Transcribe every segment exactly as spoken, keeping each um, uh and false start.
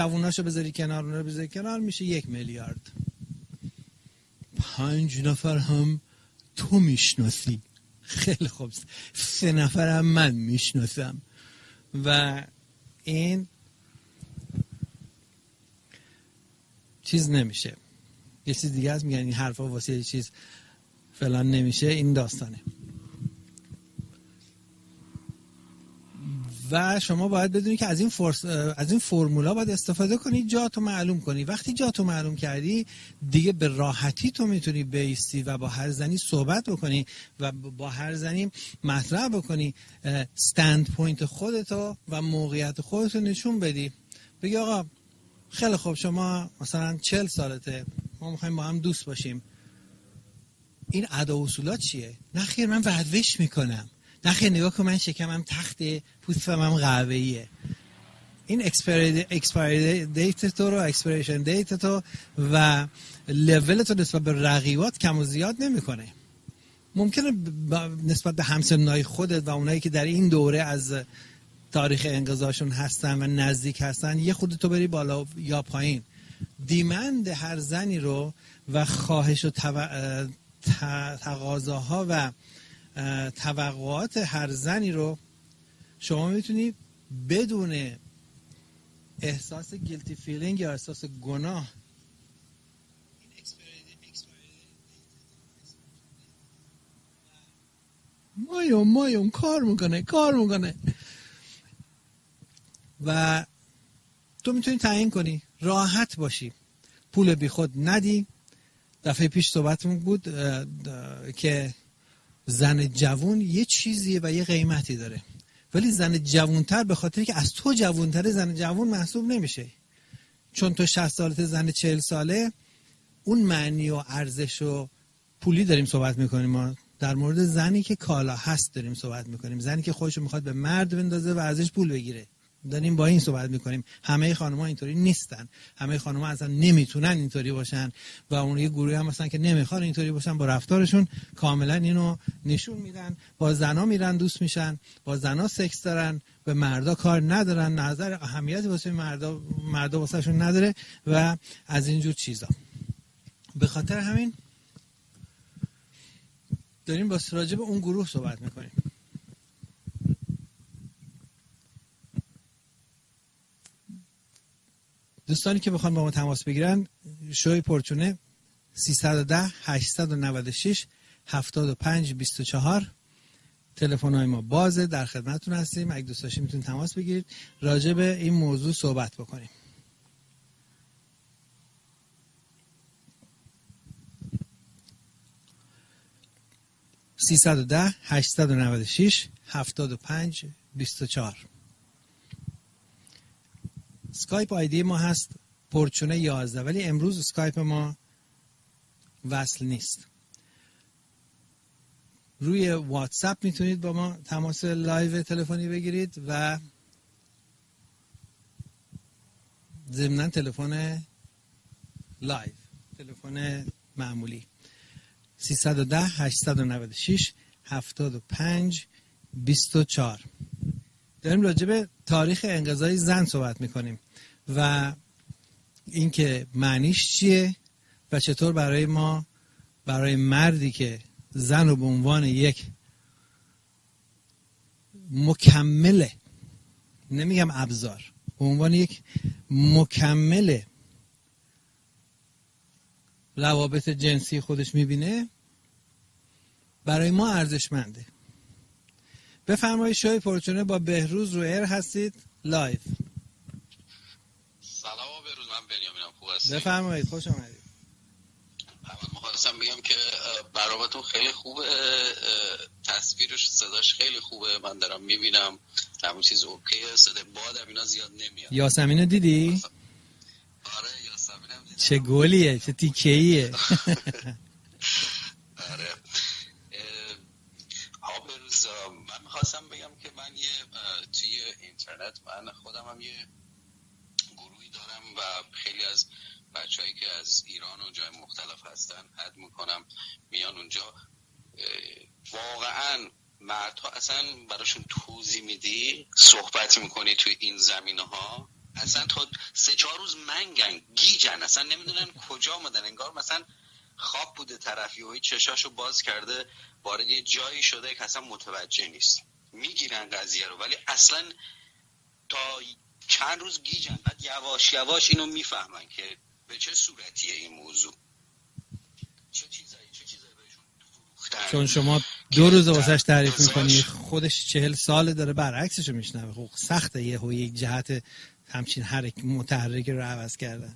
جووناشو بذاری کنار، اون رو بذاری کنار، میشه یک میلیارد. پنج نفر هم تو میشناسی، خیلی خوب، سه نفر هم من میشناسم. و این چیز نمیشه. یه چیز دیگه هست میگن این حرفا واسه یه چیز فلان نمیشه، این داستانه. و شما باید بدونی که از این فرس... از این فرمولا باید استفاده کنی، جاتو معلوم کنی. وقتی جاتو معلوم کردی دیگه به راحتی تو میتونی بیستی و با هر زنی صحبت بکنی و با هر زنی مطرح بکنی، استند پوینت خودتو و موقعیت خودتو نشون بدی. بگی آقا خیلی خوب، شما مثلا چهل سالته، ما میخوایم با هم دوست باشیم، این ادا و اصولا چیه؟ نه خیر من وردوش میکنم، نه خیر نگاه کن من شکمم تخته، پوستم هم قهوه‌ایه. این اکسپایری دیت تو رو، اکسپایریشن دیت تو و لول تو نسبت به رقیبات کم و زیاد نمیکنه. ممکنه نسبت به همسنای خودت و اونایی که در این دوره از تاریخ انقضاشون هستن و نزدیک هستن یه خود تو بری بالا یا پایین. دیمند هر زنی رو و خواهش و تو... تقاضاها و توقعات هر زنی رو شما میتونی بدون احساس گیلتی فیلینگ یا احساس گناه مایم مایم کار میکنه کار میکنه و تو میتونی تعیین کنی، راحت باشی، پول بی خود ندی. دفعه پیش صحبتمون بود که زن جوون یه چیزیه و یه قیمتی داره، ولی زن جوونتر به خاطری که از تو جوونتره زن جوون محسوب نمیشه. چون تو شصت سالته زن چهل ساله، اون معنی و ارزش و پولی داریم صحبت میکنیم. ما در مورد زنی که کالا هست داریم صحبت میکنیم، زنی که خودشو میخواد به مرد بندازه و ازش پول بگیره. داریم با این صحبت میکنیم. همه خانم‌ها اینطوری نیستن، همه خانم‌ها اصلا نمیتونن اینطوری باشن و اون یه گروهی هم مثلا که نمیخوان اینطوری باشن، با رفتارشون کاملا اینو نشون میدن. با زنا میرن دوست میشن، با زنا سکس دارن، به مردا کار ندارن، نظر اهمیتی واسه مردا مردا واسهشون نداره و از اینجور چیزا. به خاطر همین داریم با راجع به اون گروه صحبت میکنیم. دوستانی که بخوان با ما تماس بگیرن، شوی پرچونه سیصد و ده هشتصد و نود و شش هفتاد و پنج بیست و چهار تلفن‌های ما بازه، در خدمتتون هستیم. اگه دوست داشتید میتونید تماس بگیرید، راجع به این موضوع صحبت بکنیم. سیصد و ده هشتصد و نود و شش هفتاد و پنج بیست و چهار. اسکایپ آیدی ما هست پرچونه یازده، ولی امروز اسکایپ ما وصل نیست. روی واتساپ میتونید با ما تماس لایو تلفنی بگیرید و ضمناً تلفن لایو، تلفن معمولی سیصد و ده هشتصد و نود و شش هفتاد و پنج بیست و چهار. داریم راجع به تاریخ انقضای زن صحبت میکنیم و اینکه معنیش چیه و چطور برای ما، برای مردی که زن رو به عنوان یک مکمله، نمیگم ابزار، به عنوان یک مکمل روابط جنسی خودش میبینه، برای ما ارزشمنده. بفرمایید شوی پرچونه با بهروز رو ایر هستید لایو. سلام بهروز، من بنیامینم، خوب هستید؟ بفرمایید، خوش آمدید. من می‌خواستم بگم که برنامه‌تون خیلی خوبه، تصویرش صداش خیلی خوبه، من دارم میبینم همون چیز اوکیه، صدای بادم اینا زیاد نمیاد. یاسمینو دیدی؟ آره یاسمینم دیدم. چه گلیه، چه تیکه‌ایه. آره. ها بهروز، من می‌خواستم بگم که من یه توی اینترنت من خودم هم یه گروهی دارم و خیلی از بچه‌هایی که از ایران و جای مختلف هستن اد میکنم، میان اونجا. واقعا مردها اصلا براشون توضیح میدی، صحبت میکنی توی این زمینه ها، اصلا تا سه چهار روز منگن گیجن، اصلا نمیدونن کجا آمدن، انگار مثلا خواب بوده طرفی و چشاشو باز کرده وارد یه جایی شده که اصلا متوجه نیست. میگیرن قضیه رو ولی اصلا تا چند روز گیجن، بعد یواش یواش اینو میفهمن که به چه صورتیه این موضوع، چه چیزایی چه چیزایی بهشون فروختن. چون شما دو روز واسش تعریف میکنی، خودش چهل سال داره برعکسشو میشنوه. خب سخته یه هو یک جهت همچین حرک متحرک رو عوض کردن.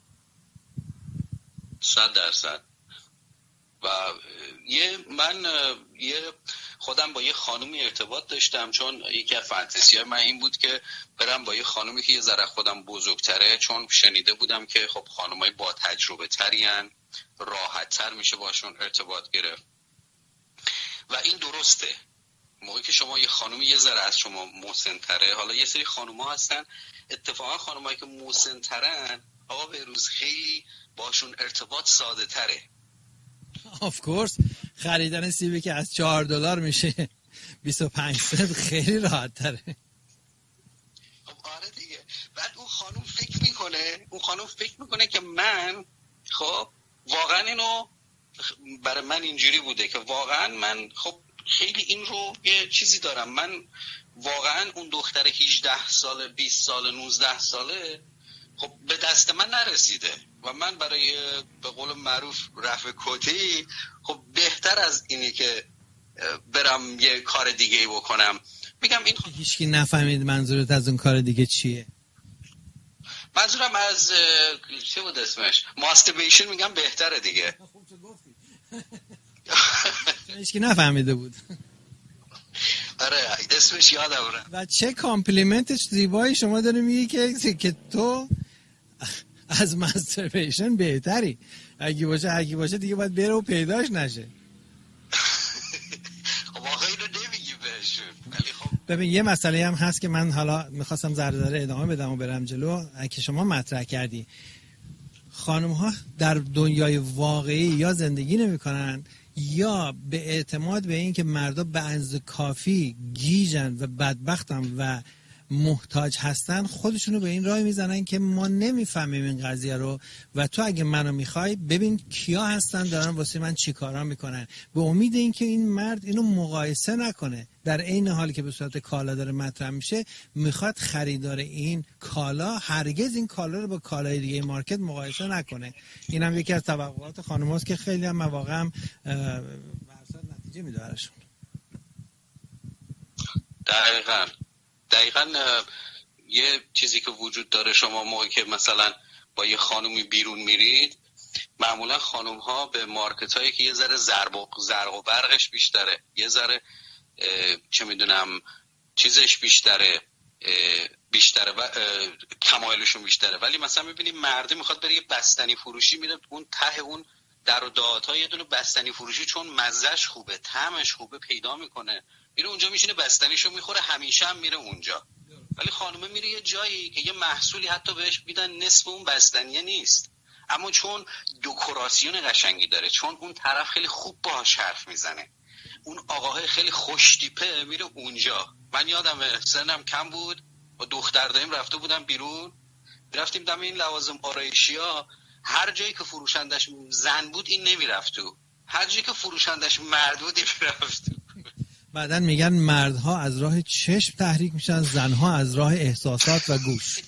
صد درصد. و یه من یه خودم با یه خانومی ارتباط داشتم، چون یکی از فانتزی‌های من این بود که برم با یه خانومی که یه ذره خودم بزرگتره، چون شنیده بودم که خب خانومای با تجربه ترین، راحت تر میشه باشون ارتباط گرفت. و این درسته، موقعی که شما یه خانومی یه ذره از شما مسن‌تره، حالا یه سری خانوما هستن اتفاقا خانومایی که مسن‌ترن آقا بهروز خیلی باشون ارتباط ساده تره. آف کورس خریدن سیبی که از چهار دلار میشه بیست و پنج سنت خیلی راحت تره. خب آره دیگه. بعد اون خانوم فکر میکنه اون خانوم فکر میکنه که من خب واقعا اینو برای من اینجوری بوده که واقعا من خب خیلی این رو یه چیزی دارم، من واقعا اون دختر هجده ساله بیست ساله نوزده ساله خب به دست من نرسیده و من برای به قول معروف رفع کتی خب بهتر از اینی که برم یه کار دیگه ای بکنم. میگم این هیچکی نفهمید منظورت از اون کار دیگه چیه. منظورم از چه بود اسمش، ماستربیشن، میگم بهتره دیگه. خوب تو گفتی. هیچکی نفهمیده بود. آره اسمش یادم رفت. و چه کامپلیمنتش زیبایی شما داری میگی که که تو از ماستربیشن بهتری. اگه باشه اگه باشه دیگه باید بره و پیداش نشه. خب واقعا اینو نمیگی بهشون. ولی خب ببین یه مسئله هم هست که من حالا میخواستم ذره ذره ادامه بدم و برم جلو که شما مطرح کردی. خانم ها در دنیای واقعی یا زندگی نمیکنن یا به اعتماد به این که مردا به اندازه کافی گیجن و بدبختن و محتاج هستن خودشونو به این راه میزنن که ما نمیفهمیم این قضیه رو و تو اگه منو میخوای ببین کیا هستن دارن واسه من چی کارا میکنن، به امید اینکه این مرد اینو مقایسه نکنه، در عین حالی که به صورت کالا داره مطرح میشه میخواد خریدار این کالا هرگز این کالا رو با کالای دیگه مارکت مقایسه نکنه. اینم یکی از توقعات خانم‌هاست که خیلی هم مواقع هم برصد نتیجه میده براشون. دقیقاً دقیقاً یه چیزی که وجود داره، شما موقعی که مثلا با یه خانومی بیرون میرید معمولا خانوم ها به مارکت هایی که یه ذره زرق و زرق و برقش بیشتره، یه ذره چه میدونم چیزش بیشتره بیشتره و کمایلشون بیشتره، ولی مثلا میبینی مرده میخواد بره یه بستنی فروشی میره اون ته اون در و دهات‌ها یه دونه بستنی فروشی چون مزهش خوبه طعمش خوبه پیدا میکنه میره اونجا میشینه بستنیشو میخوره، همیشه هم میره اونجا. ولی خانومه میره یه جایی که یه محصولی حتی بهش میدن نصف اون بستنیه نیست، اما چون دکوراسیون قشنگی داره، چون اون طرف خیلی خوب باهاش حرف میزنه، اون آقاهای خیلی خوشتیپه میره اونجا. من یادمه سنم کم بود با دختر داییم رفته بودم بیرون، رفتیم دم این لوازم آرایشی‌ها، هر جایی که فروشندش زن بود این نمیرفت تو، هر جایی که فروشندش مرد بود این میرفت تو. بعدن میگن مردها از راه چشم تحریک میشن، زنها از راه احساسات و گوش.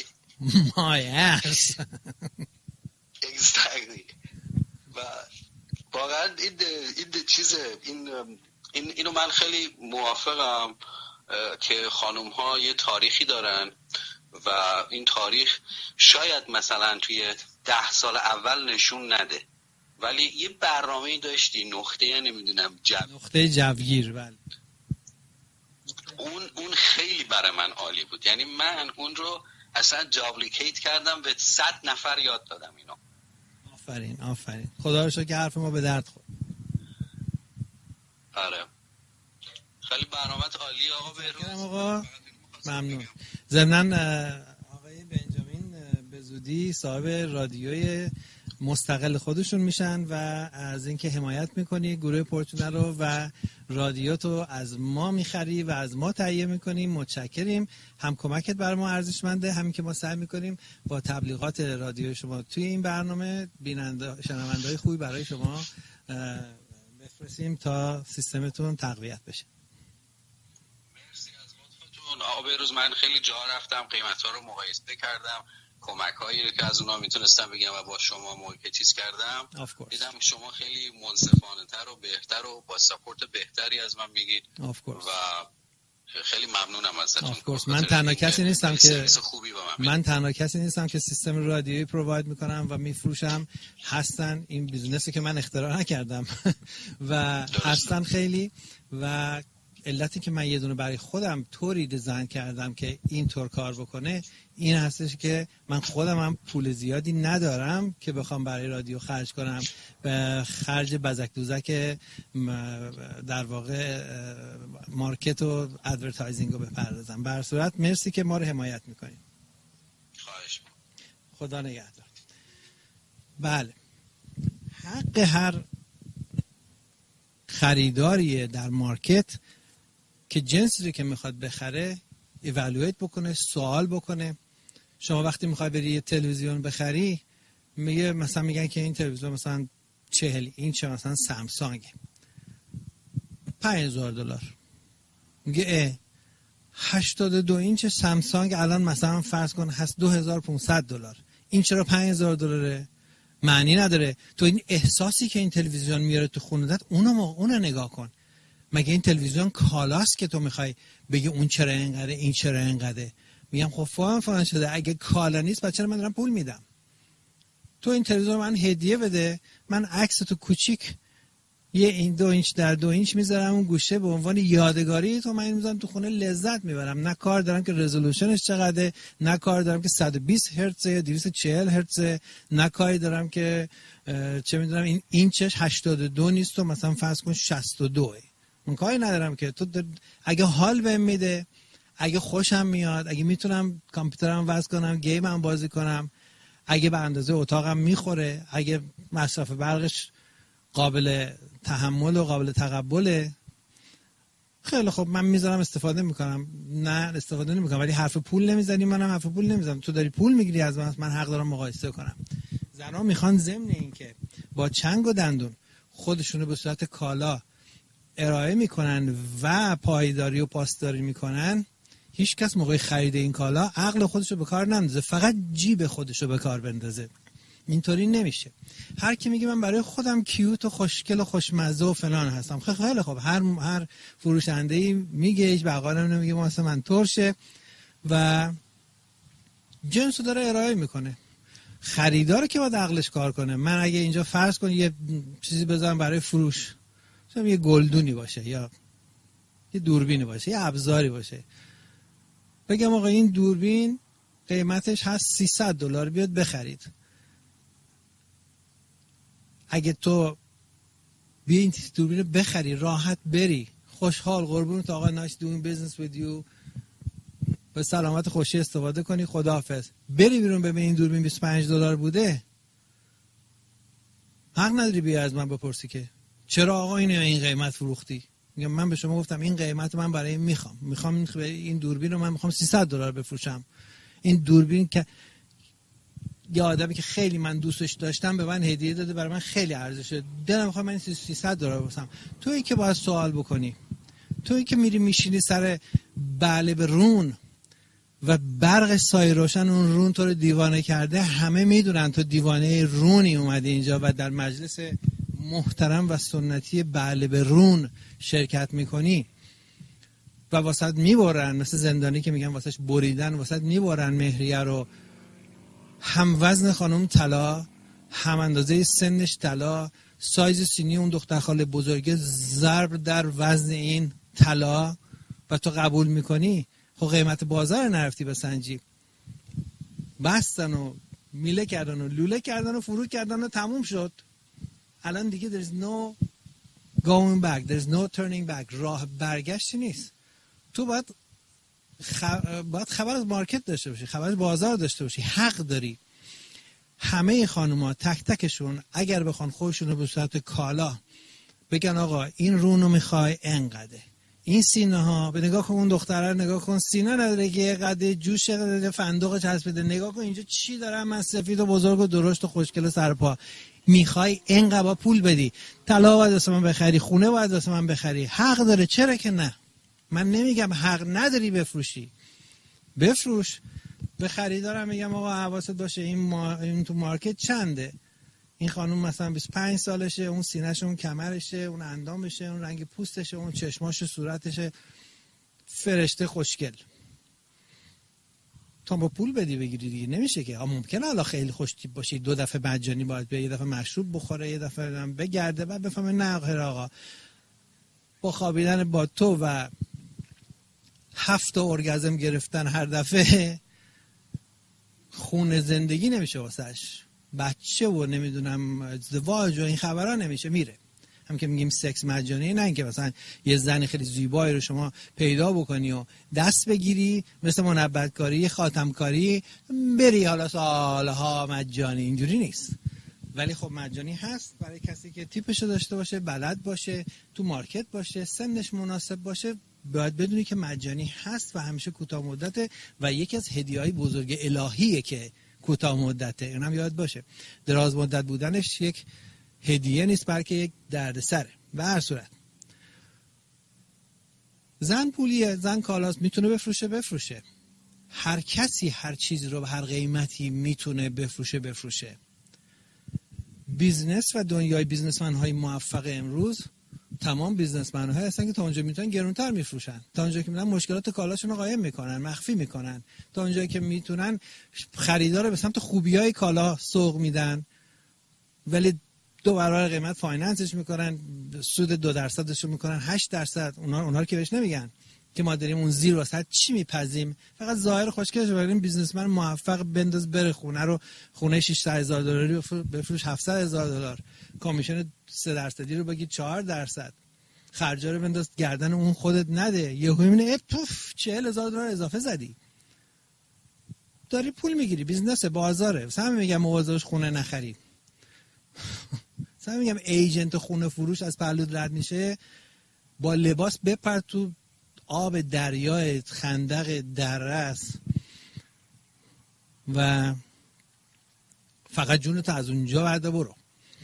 مایس exactly. و واقعا این این چیزه این این اینو من خیلی موافقم که خانم ها یه تاریخی دارن و این تاریخ شاید مثلا توی ده سال اول نشون نده، ولی یه برنامه‌ای داشتی، نقطه نمیدونم جو نقطه جوگیر. بله اون اون خیلی برای من عالی بود، یعنی من اون رو اصلا جابلیکیت کردم، به صد نفر یاد دادم اینو. آفرین آفرین، خدا رو شکر که حرف ما به درد خورد. آره خیلی برنامه‌ت عالی آقا بهروز. آقا ممنون. ضمناً آقای بنجامین به زودی صاحب رادیوی مستقل خودشون میشن و از اینکه حمایت میکنی گروه پورتونه رو و رادیو تو از ما میخری و از ما تهیه میکنیم. متشکریم، هم کمکت بر ما ارزشمنده، همین که ما سعی میکنیم با تبلیغات رادیو شما توی این برنامه بیننده شنونده‌های خوبی برای شما بفرستیم تا سیستمتون تقویت بشه. مرسی از لطفتون. آقا بهروز، من خیلی جا رفتم، قیمت‌ها رو مقایسه کردم، کمک‌هایی که از اونا میتونستم بگم و با شما موقع چیز کردم دیدم شما خیلی منصفانه‌تر و بهتر و با ساپورت بهتری از من میگید و خیلی ممنونم ازتون. من تنها کسی نیستم که من تنها کسی نیستم که سیستم رادیویی پروواید میکنم و میفروشم. هستن، این بیزنسی که من اختراع نکردم و هستن خیلی، و علتی که من یه دونه برای خودم طوری دیزاین کردم که این طور کار بکنه این هستش که من خودم هم پول زیادی ندارم که بخوام برای رادیو خرج کنم، به خرج بزک دوزک در واقع مارکت و ادورتایزینگ رو بپردازم. به هر صورت مرسی که ما رو حمایت میکنید. خواهش خدا نگهدار. بله، حق هر خریداریه در مارکت که جنسی که میخواد بخره ایوالویت بکنه، سوال بکنه. شما وقتی میخوای بری یه تلویزیون بخری، میگه مثلا میگن که این تلویزیون مثلا چهل اینچ مثلا سامسونگ پنج هزار دلار، میگه اه هشتاد و دو اینچ سامسونگ الان مثلا فرض کن هست دو هزار و پانصد دلار، این چرا پنج هزار دلاره؟ معنی نداره. تو این احساسی که این تلویزیون میاره تو خونه‌ت اونو اونو نگاه کن. مگه این تلویزیون کالاست که تو میخوای بگی اون چرا اینقدره این چرا اینقدره؟ میگم خب فلان فلان شده، اگه کالا نیست بچه من دارم پول میدم. تو این تلویزیون من هدیه بده، من عکس تو کوچیک یه این دو اینچ در دو اینچ میذارم اون گوشه به عنوان یادگاری، تو من میذارم تو خونه لذت میبرم. نه کار دارم که رزولوشنش چقدره، نه کار دارم که صد و بیست هرتز یا دویست و چهل هرتز، نه کاری دارم که چه میدونم این اینچش هشتاد و دو نیست و مثلا فرض کن شصت و دو. من کاری ندارم که تو اگه حال بهم میده، اگه خوشم میاد، اگه میتونم کامپیوترم وصل کنم، گیمم بازی کنم، اگه به اندازه اتاقم میخوره، اگه مصرف برقش قابل تحمل و قابل تقبله، خیلی خب من میذارم استفاده میکنم. نه استفاده نمیکنم، ولی حرف پول نمیزنی، منم حرف پول نمیزنم. تو داری پول میگیری از من، من حق دارم مقایسه کنم. زنا میخوان ضمن این که با چنگ و دندون خودشونو به صورت کالا ارائه میکنن و پایداری و پاسداری میکنن، هیچ کس موقع خرید این کالا عقل خودشو به کار نندازه، فقط جیب خودشو به کار بندازه. اینطوری نمیشه. هر کی میگه من برای خودم کیوت و خوشگل و خوشمزه و فلان هستم، خیلی خب هر هر فروشنده‌ای میگه، هیچ بقالم نمیگه واسه من ترشه و جنسو داره ارائه میکنه. خریدار که باید عقلش کار کنه. من اگه اینجا فرض کن یه چیزی بذارم برای فروش، مثلا یه گلدونی باشه یا یه دوربینی باشه، یه ابزاری باشه، بگم آقا این دوربین قیمتش هست سیصد دلار، بیاد بخرید. اگه تو بیا این دوربین رو بخری، راحت بری، خوشحال، قربونت آقا، نایس دوینگ بیزنس وید یو، به سلامت خوشی استفاده کنی، خداحافظ، بری بیرون ببین این دوربین بیست و پنج دلار بوده، حق نداری بیا از من بپرسی که چرا آقا اینو این قیمت فروختی. میگم من به شما گفتم این قیمت من برای میخوام میخوام این دوربین رو من میخوام سیصد دلار بفروشم. این دوربین که یه آدمی که خیلی من دوستش داشتم به من هدیه داده، برای من خیلی ارزشه، دلم میخواد من سیصد دلار بفروشم. تویی که باید سوال بکنی، تویی که میری میشینی سر بله به رون و برق سایه روشن اون رون تو رو دیوانه کرده، همه میدونن تو دیوانه رونی اومدی اینجا و در مجلس محترم و سنتی بله به رون شرکت میکنی و واسط میبرن، مثل زندانی که میگن واسش بریدن، واسط میبرن مهریه رو، هم وزن خانم طلا، هم اندازه سنش طلا، سایز سینی اون دختر خاله بزرگه ضرب در وزن این طلا و تو قبول میکنی. خب قیمت بازار نرفتی بسنجی. بستن و میله کردن و لوله کردن و فرو کردن و تموم شد. الان دیگه there's no going back, there's no turning back. راه برگشتی نیست. تو باید خ... باید خبر از مارکت داشته باشی، خبر از بازار داشته باشی. حق داری. همه خانوما تک تکشون اگر بخوان خودشون رو به صورت کالا بگن آقا این رونو میخوای انقدره، این سینه ها به نگاه کن، اون دختره رو نگاه کن، سینه نداره که یه قده جوش قده فندق چسبیده، نگاه کن اینجا چی داره، من سفید و بزرگ و درشت و خوشگل سرپا، میخوای اینقدر پول بدی، طلا باید واسه من بخری، خونه باید واسه من بخری، حق داره، چرا که نه؟ من نمیگم حق نداری بفروشی، بفروش. به خریدارم میگم آقا حواست باشه این, ما... این تو مارکت چنده، این خانم مثلا بیست و پنج سالشه، اون سینه‌شه، اون کمرشه، اون اندامشه، اون رنگ پوستشه، اون چشماشه، صورتشه، فرشته خوشگل. تا با پول بدی بگیری دیگه نمیشه که. ممکنه حالا خیلی خوش تیپ باشی، دو دفعه مجانی باید به یه دفعه مشروب بخوره، یه دفعه بگرده، بعد بفهمه نه آقا با خوابیدن با تو و هفت ارگازم گرفتن هر دفعه خون زندگی نمیشه واسش، بچه و نمیدونم ازدواج و این خبرها نمیشه، میره. هم که میگیم سکس مجانی، نه اینکه مثلا یه زن خیلی زیبایی رو شما پیدا بکنی و دست بگیری مثل منبتکاری، خاتمکاری، بری حالا سالها مجانی، اینجوری نیست. ولی خب مجانی هست برای کسی که تیپشو داشته باشه، بلد باشه، تو مارکت باشه، سنش مناسب باشه. باید بدونی که مجانی هست و همیشه کوتاه مدته و یکی از هدیه‌های بزرگ الهیه که کوتاه مدته، اینم یاد باشه. دراز مدت بودنش یک هدیه نیست بلکه یک دردسره. به هر صورت زن پولیه، زن کالاست، میتونه بفروشه بفروشه. هر کسی هر چیزی رو به هر قیمتی میتونه بفروشه بفروشه. بیزنس و دنیای بیزنسمن های موفق امروز تمام بیزنسمن های هستن که تا اونجا میتونن گرونتر میفروشن، تا اونجا که میتونن مشکلات کالاشون رو قایم میکنن، مخفی میکنن، تا اونجا که میتونن خریدار به سمت خوبی های کالا سوق میدن ولی دو برابر قیمت فایننسش میکنن، سود دو درصدشو میکنن هشت درصد. اونا اونها رو که بهش نمیگن که ما داریم اون زیر وسط چی میپزیم، فقط ظاهر خوشگلش رو بریم بیزنسمن موفق بنداز بره خونه رو، خونه ششصد هزار دلاری بفروش هفتصد هزار دلار، کامیشن سه درصدی رو بگی چهار درصد، خرجا رو بنداز گردن اون خودت نده، یهو میبینه پوف چهل هزار دلار اضافه زدی، داری پول میگیری. بیزنس بازاره. مثلا میگم مواظبش خونه نخرید، مثلا میگم ایجنت خونه فروش از پهلوت رد میشه، با لباس بپر تو آب دریای خندق درس و فقط جونتو از اونجا برده برو.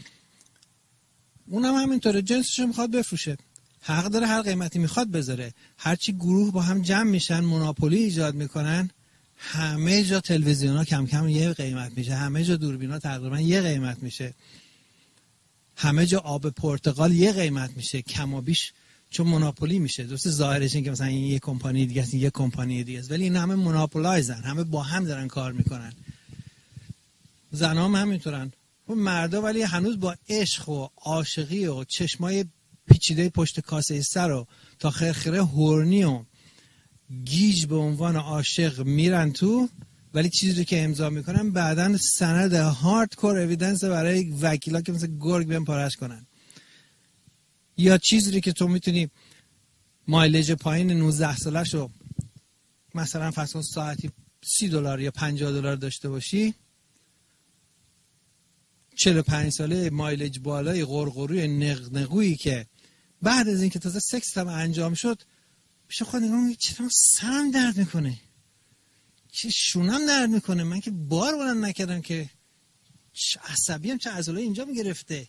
اونم همینطوره، جنسشو میخواد بفروشه، حق داره هر قیمتی میخواد بذاره. هرچی گروه با هم جمع میشن مونوپولی ایجاد میکنن، همه جا تلویزیونا کم کم یه قیمت میشه، همه جا دوربینا تقریبا یه قیمت میشه، همه جا آب پرتقال یه قیمت میشه، کم و بیش، چون مونوپولی میشه. درسته ظاهرش این که مثلا این یه کمپانی دیگه است، این یه کمپانی دیگه است، ولی این همه مونوپولایزن، همه با هم دارن کار میکنن. زنا هم همینطورن، اون مردا ولی هنوز با عشق و عاشقی و چشمای پیچیده پشت کاسه سر و تا خرخره هورنی و گیج به عنوان عاشق میرن تو، ولی چیزی که امضا میکنن بعدن سند هاردکور اوییدنس برای وکیلا که مثل گرگ بهم پارش کنن. یا چیزی که تو میتونی مایلج پایین نوزده سالشو مثلا فرض کن ساعتی سی دلار یا پنجاه دلار داشته باشی، چهل و پنج ساله مایلج بالای غرغروی نقنقویی که بعد از اینکه تازه سکس هم انجام شد میشه خود نگاه میگه چطور سرم درد میکنه، چه شونم درد میکنه، من که بار بلند نکردم که عصبیم چه عضلای اینجا میگرفته.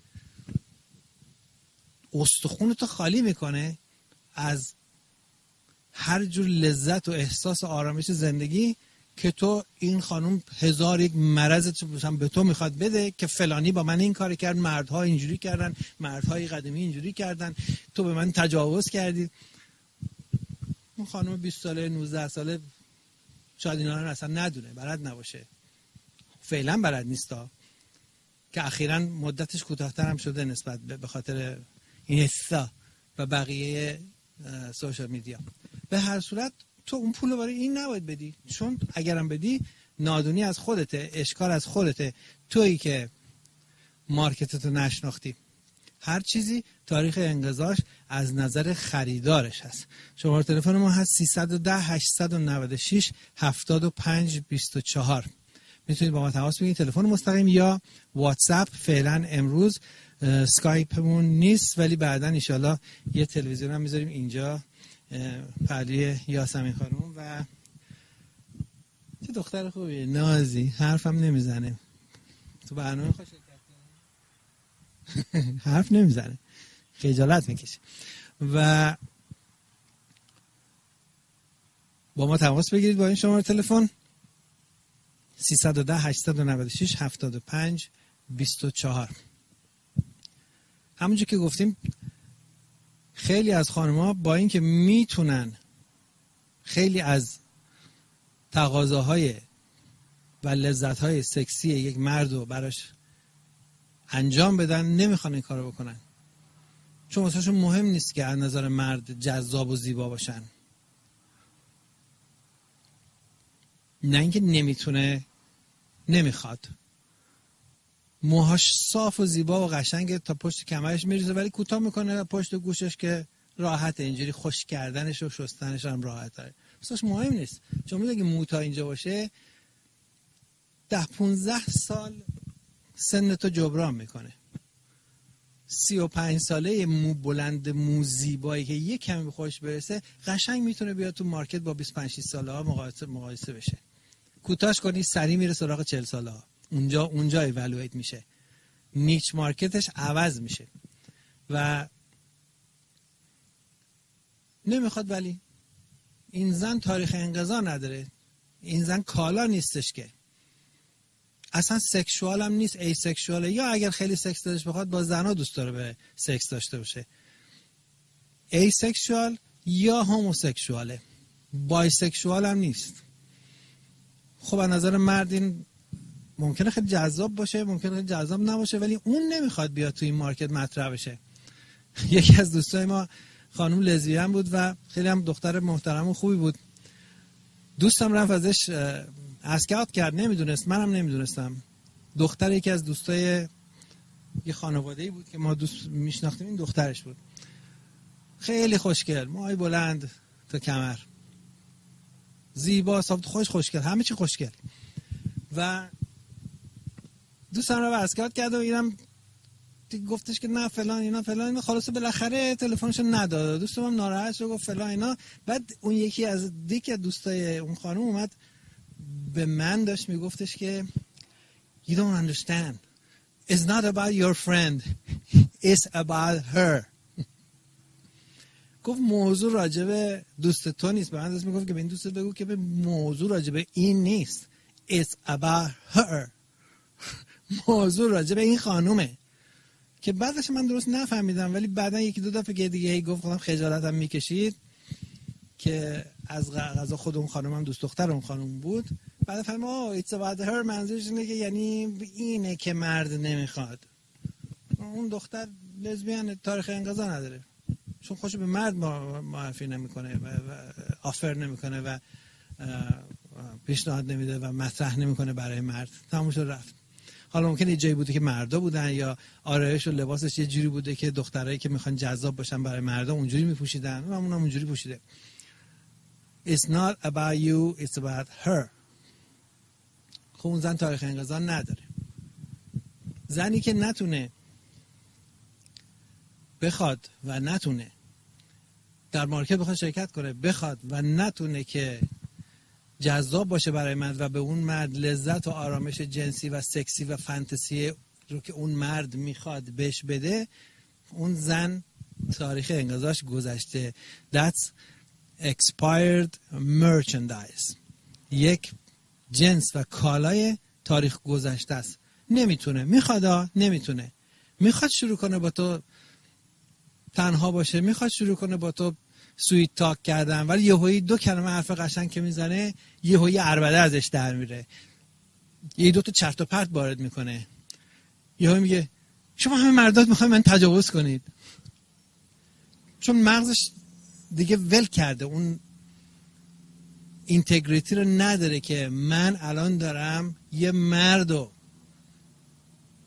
استخونتو خالی میکنه از هر جور لذت و احساس آرامش زندگی که تو این خانم هزار یک مرض به تو میخواد بده که فلانی با من این کار کرد، مردها اینجوری کردن، مردهای قدیمی اینجوری کردن، تو به من تجاوز کردی. اون خانم بیست ساله نوزده ساله شاید اینا رو اصلا ندونه، بلد نباشه، فعلا بلد نیستا که اخیراً مدتش کوتاه‌تر هم شده نسبت به خاطر اینستا و بقیه سوشال میدیا. به هر صورت تو اون پول رو برای این نباید بدی، چون اگرم بدی نادونی از خودته، اشکال از خودته، تویی که مارکتتو نشناختی. هر چیزی تاریخ انقضاش از نظر خریدارش هست. شماره تلفن ما هست سیصد و ده هشتصد و نود و شش هفتاد و پنج بیست و چهار. میتونید با ما تماس بگیرید، تلفن مستقیم یا واتساپ. فعلا امروز اسکایپمون نیست، ولی بعدا ان شاءالله یه تلویزیون هم میذاریم اینجا پهلوی یاسمین خانم. و چه دختر خوبیه، نازی، حرفم نمیزنه تو برنامه خوش حرف نمیزنه، خجالت میکشه. و با ما تماس بگیرید با این شماره تلفن سیصد و ده هشتصد و نود و شش هفتاد و پنج بیست و چهار. همونجور که گفتیم خیلی از خانم‌ها با اینکه میتونن خیلی از تقاضاهای و لذت‌های سکسی یک مرد رو براش انجام بدن، نمیخوان این کارو بکنن، چون واسهشون مهم نیست که از نظر مرد جذاب و زیبا باشن. نه اینکه نمیتونه، نمیخواد. موهاش صاف و زیبا و قشنگ تا پشت کمرش میرسه، ولی کوتاه میکنه و پشت گوشش که راحت، اینجوری خوش کردنش و شستنش هم راحت داره. واسهش مهم نیست، چون میگه مو تا اینجا باشه ده پونزده سال سن تو جبران میکنه. سی و پنج ساله مو بلند، مو زیبایی که یک کمی به خودش برسه، قشنگ میتونه بیاد تو مارکت با بیست و پنج ساله ها مقایسه مقایسه بشه. کوتاهش کنی سری میره سراغ چهل ساله ها، اونجا اونجا ایوالویت میشه، نیچ مارکتش عوض میشه و نمیخواد. ولی این زن تاریخ انقضا نداره، این زن کالا نیستش که، اصلا سکشوال هم نیست، ای سکشواله، یا اگر خیلی سکس داشته بخواد با زنها دوست داره به سکس داشته باشه. ای سکشوال یا هوموسکشواله، بای سکشوال هم نیست. خب از نظر مرد این ممکنه خیلی جذاب باشه، ممکنه خیلی جذاب نباشه، ولی اون نمیخواد بیاد تو این مارکت مطرح بشه. یکی از دوستای ما خانم لزبیان بود و خیلی هم دختر محترم و خوبی بود. دوستم رفت ازش اسکاوت کرد، نمیدونست، منم نمیدونستم. دختر یکی از دوستای یه خانواده‌ای بود که ما دوست میشناختیم، این دخترش بود. خیلی خوشگل، موهای بلند تا کمر، زیبا، صاف، خوش خوشگل، همه چی خوشگل. و دوستم رو اسکاوت کرد و اینم گفتش که نه فلان اینا فلان اینا، خلاص بالاخره تلفنشو نداد. دوستم هم ناراحت شد، گفت فلان اینا. بعد اون یکی از دیگه دوستای اون خانم اومد به من داشت میگفتش که you don't understand, it's not about your friend, it's about her. گفت موضوع راجبه دوست تو نیست. به من داشت میگفت که به این دوست بگو که به موضوع راجبه این نیست، it's about her. موضوع راجبه این خانومه. که بعدش من درست نفهمیدم، ولی بعدا یکی دو دفعه که دیگه گفت خودم خجالتم میکشید که از غذا خود اون خانم هم دوست دختر اون خانم بود. بعد فهمیدم اوه it's about her، منظورش اینه که یعنی اینه که مرد نمیخواد. اون دختر لزبیان تاریخ انقضا نداره، چون خوش به مرد معرفی نمیکنه و آفر نمیکنه و پیشنهاد نمیده و مطرح نمیکنه برای مرد. تموم شد رفت. حالا ممکنه یه جایی بوده که مردا بودن یا آرایش و لباسش یه جوری بوده که دخترایی که میخوان جذاب باشن برای مردا اونجوری میپوشیدن و اونم اونجوری پوشیده. It's not about you, it's about her. خب اون زن تاریخ انقضا نداره. زنی که نتونه بخواد و نتونه در مارکت بخواد شرکت کنه، بخواد و نتونه که جذاب باشه برای مرد و به اون مرد لذت و آرامش جنسی و سکسی و فانتزی رو که اون مرد میخواد بهش بده، اون زن تاریخ انقضاش گذشته. That's expired merchandise. یک جنس و کالای تاریخ گذشته است. نمیتونه، میخواد نمیتونه، میخواد شروع کنه با تو تنها باشه، میخواد شروع کنه با تو سویت تاک کردن، ولی یهویی دو کلمه حرف قشنگ که میزنه یهویی عربده ازش در میره، یه دو تا چرت و پرت وارد میکنه، یهویی میگه شما همه مردات میخواین من تجاوز کنید، چون مغزش دیگه ول کرده، اون اینتگریتی رو نداره که من الان دارم یه مردو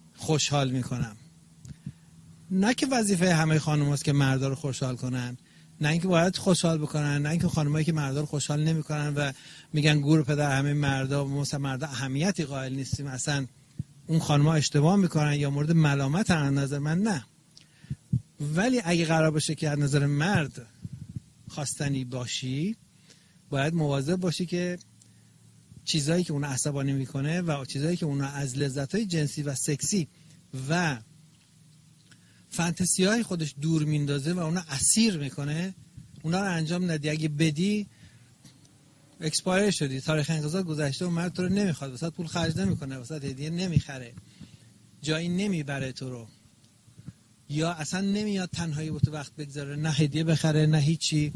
خوشحال میکنم. نه که وظیفه همه خانم هست که مردا رو خوشحال کنن، نه اینکه باید خوشحال بکنن، نه اینکه خانمایی که مردا رو خوشحال نمیکنن و میگن گور پدر همه مردا، مثلا مردا اهمیتی قائل نیستیم، اصلا اون خانم‌ها اشتباه میکنن یا مورد ملامت از نظر من، نه. ولی اگه قرار باشه که از نظر مرد خواستنی باشی، باید مواظب باشی که چیزایی که اون عصبانی میکنه و چیزایی که اون از لذت‌های جنسی و سکسی و فانتزی‌های خودش دور میندازه و اونا اسیر میکنه، اونا رو انجام ندی. اگه بدی اکسپایر شدی، تاریخ انقضا گذشته و مرد تو رو نمیخواد، واسه پول خرج نمیکنه، واسه هدیه نمیخره، جایی نمیبره تو رو، یا اصلا نمیاد تنهایی با تو وقت بگذاره، نه هدیه بخره نه هیچی،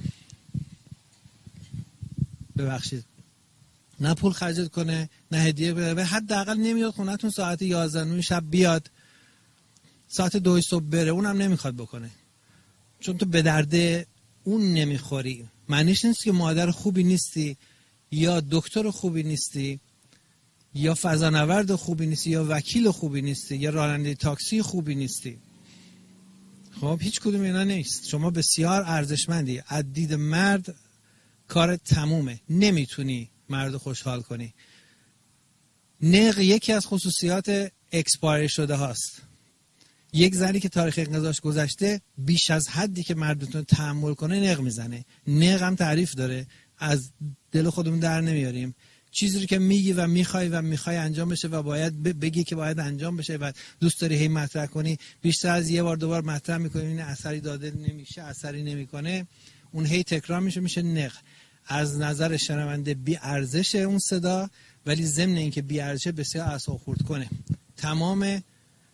ببخشید نه پول خرج کنه نه هدیه بخره، حداقل نمیاد خونتون ساعت یازده نیم شب بیاد، ساعت دو صبح بره، اونم نمیخواد بکنه، چون تو به درد اون نمیخوری. معنیش نیست که مادر خوبی نیستی یا دکتر خوبی نیستی یا فضانورد خوبی نیستی یا وکیل خوبی نیستی یا راننده تاکسی خوبی نیستی. خب هیچ کدوم اینا نیست. شما بسیار ارزشمندی. از دید مرد کار تمومه، نمیتونی مرد خوشحال کنی. نق یکی از خصوصیات اکسپایر شده هاست. یک زنی که تاریخ انقضاش گذشته بیش از حدی که مردتون تحمل کنه نق میزنه. نق هم تعریف داره، از دل خودمون در نمیاریم. چیزی رو که میگی و میخوای و میخوای انجام بشه و باید بگی که باید انجام بشه و دوست داری هی مطرح کنی، بیشتر از یه بار دوبار مطرح میکنی، این اثری داده نمیشه، اثری نمیکنه، اون هی تکرار میشه، میشه نق. از نظر شنونده بی ارزشه اون صدا، ولی ضمن اینکه بی ارزشه بسیار اعصاب خورد کنه. تمام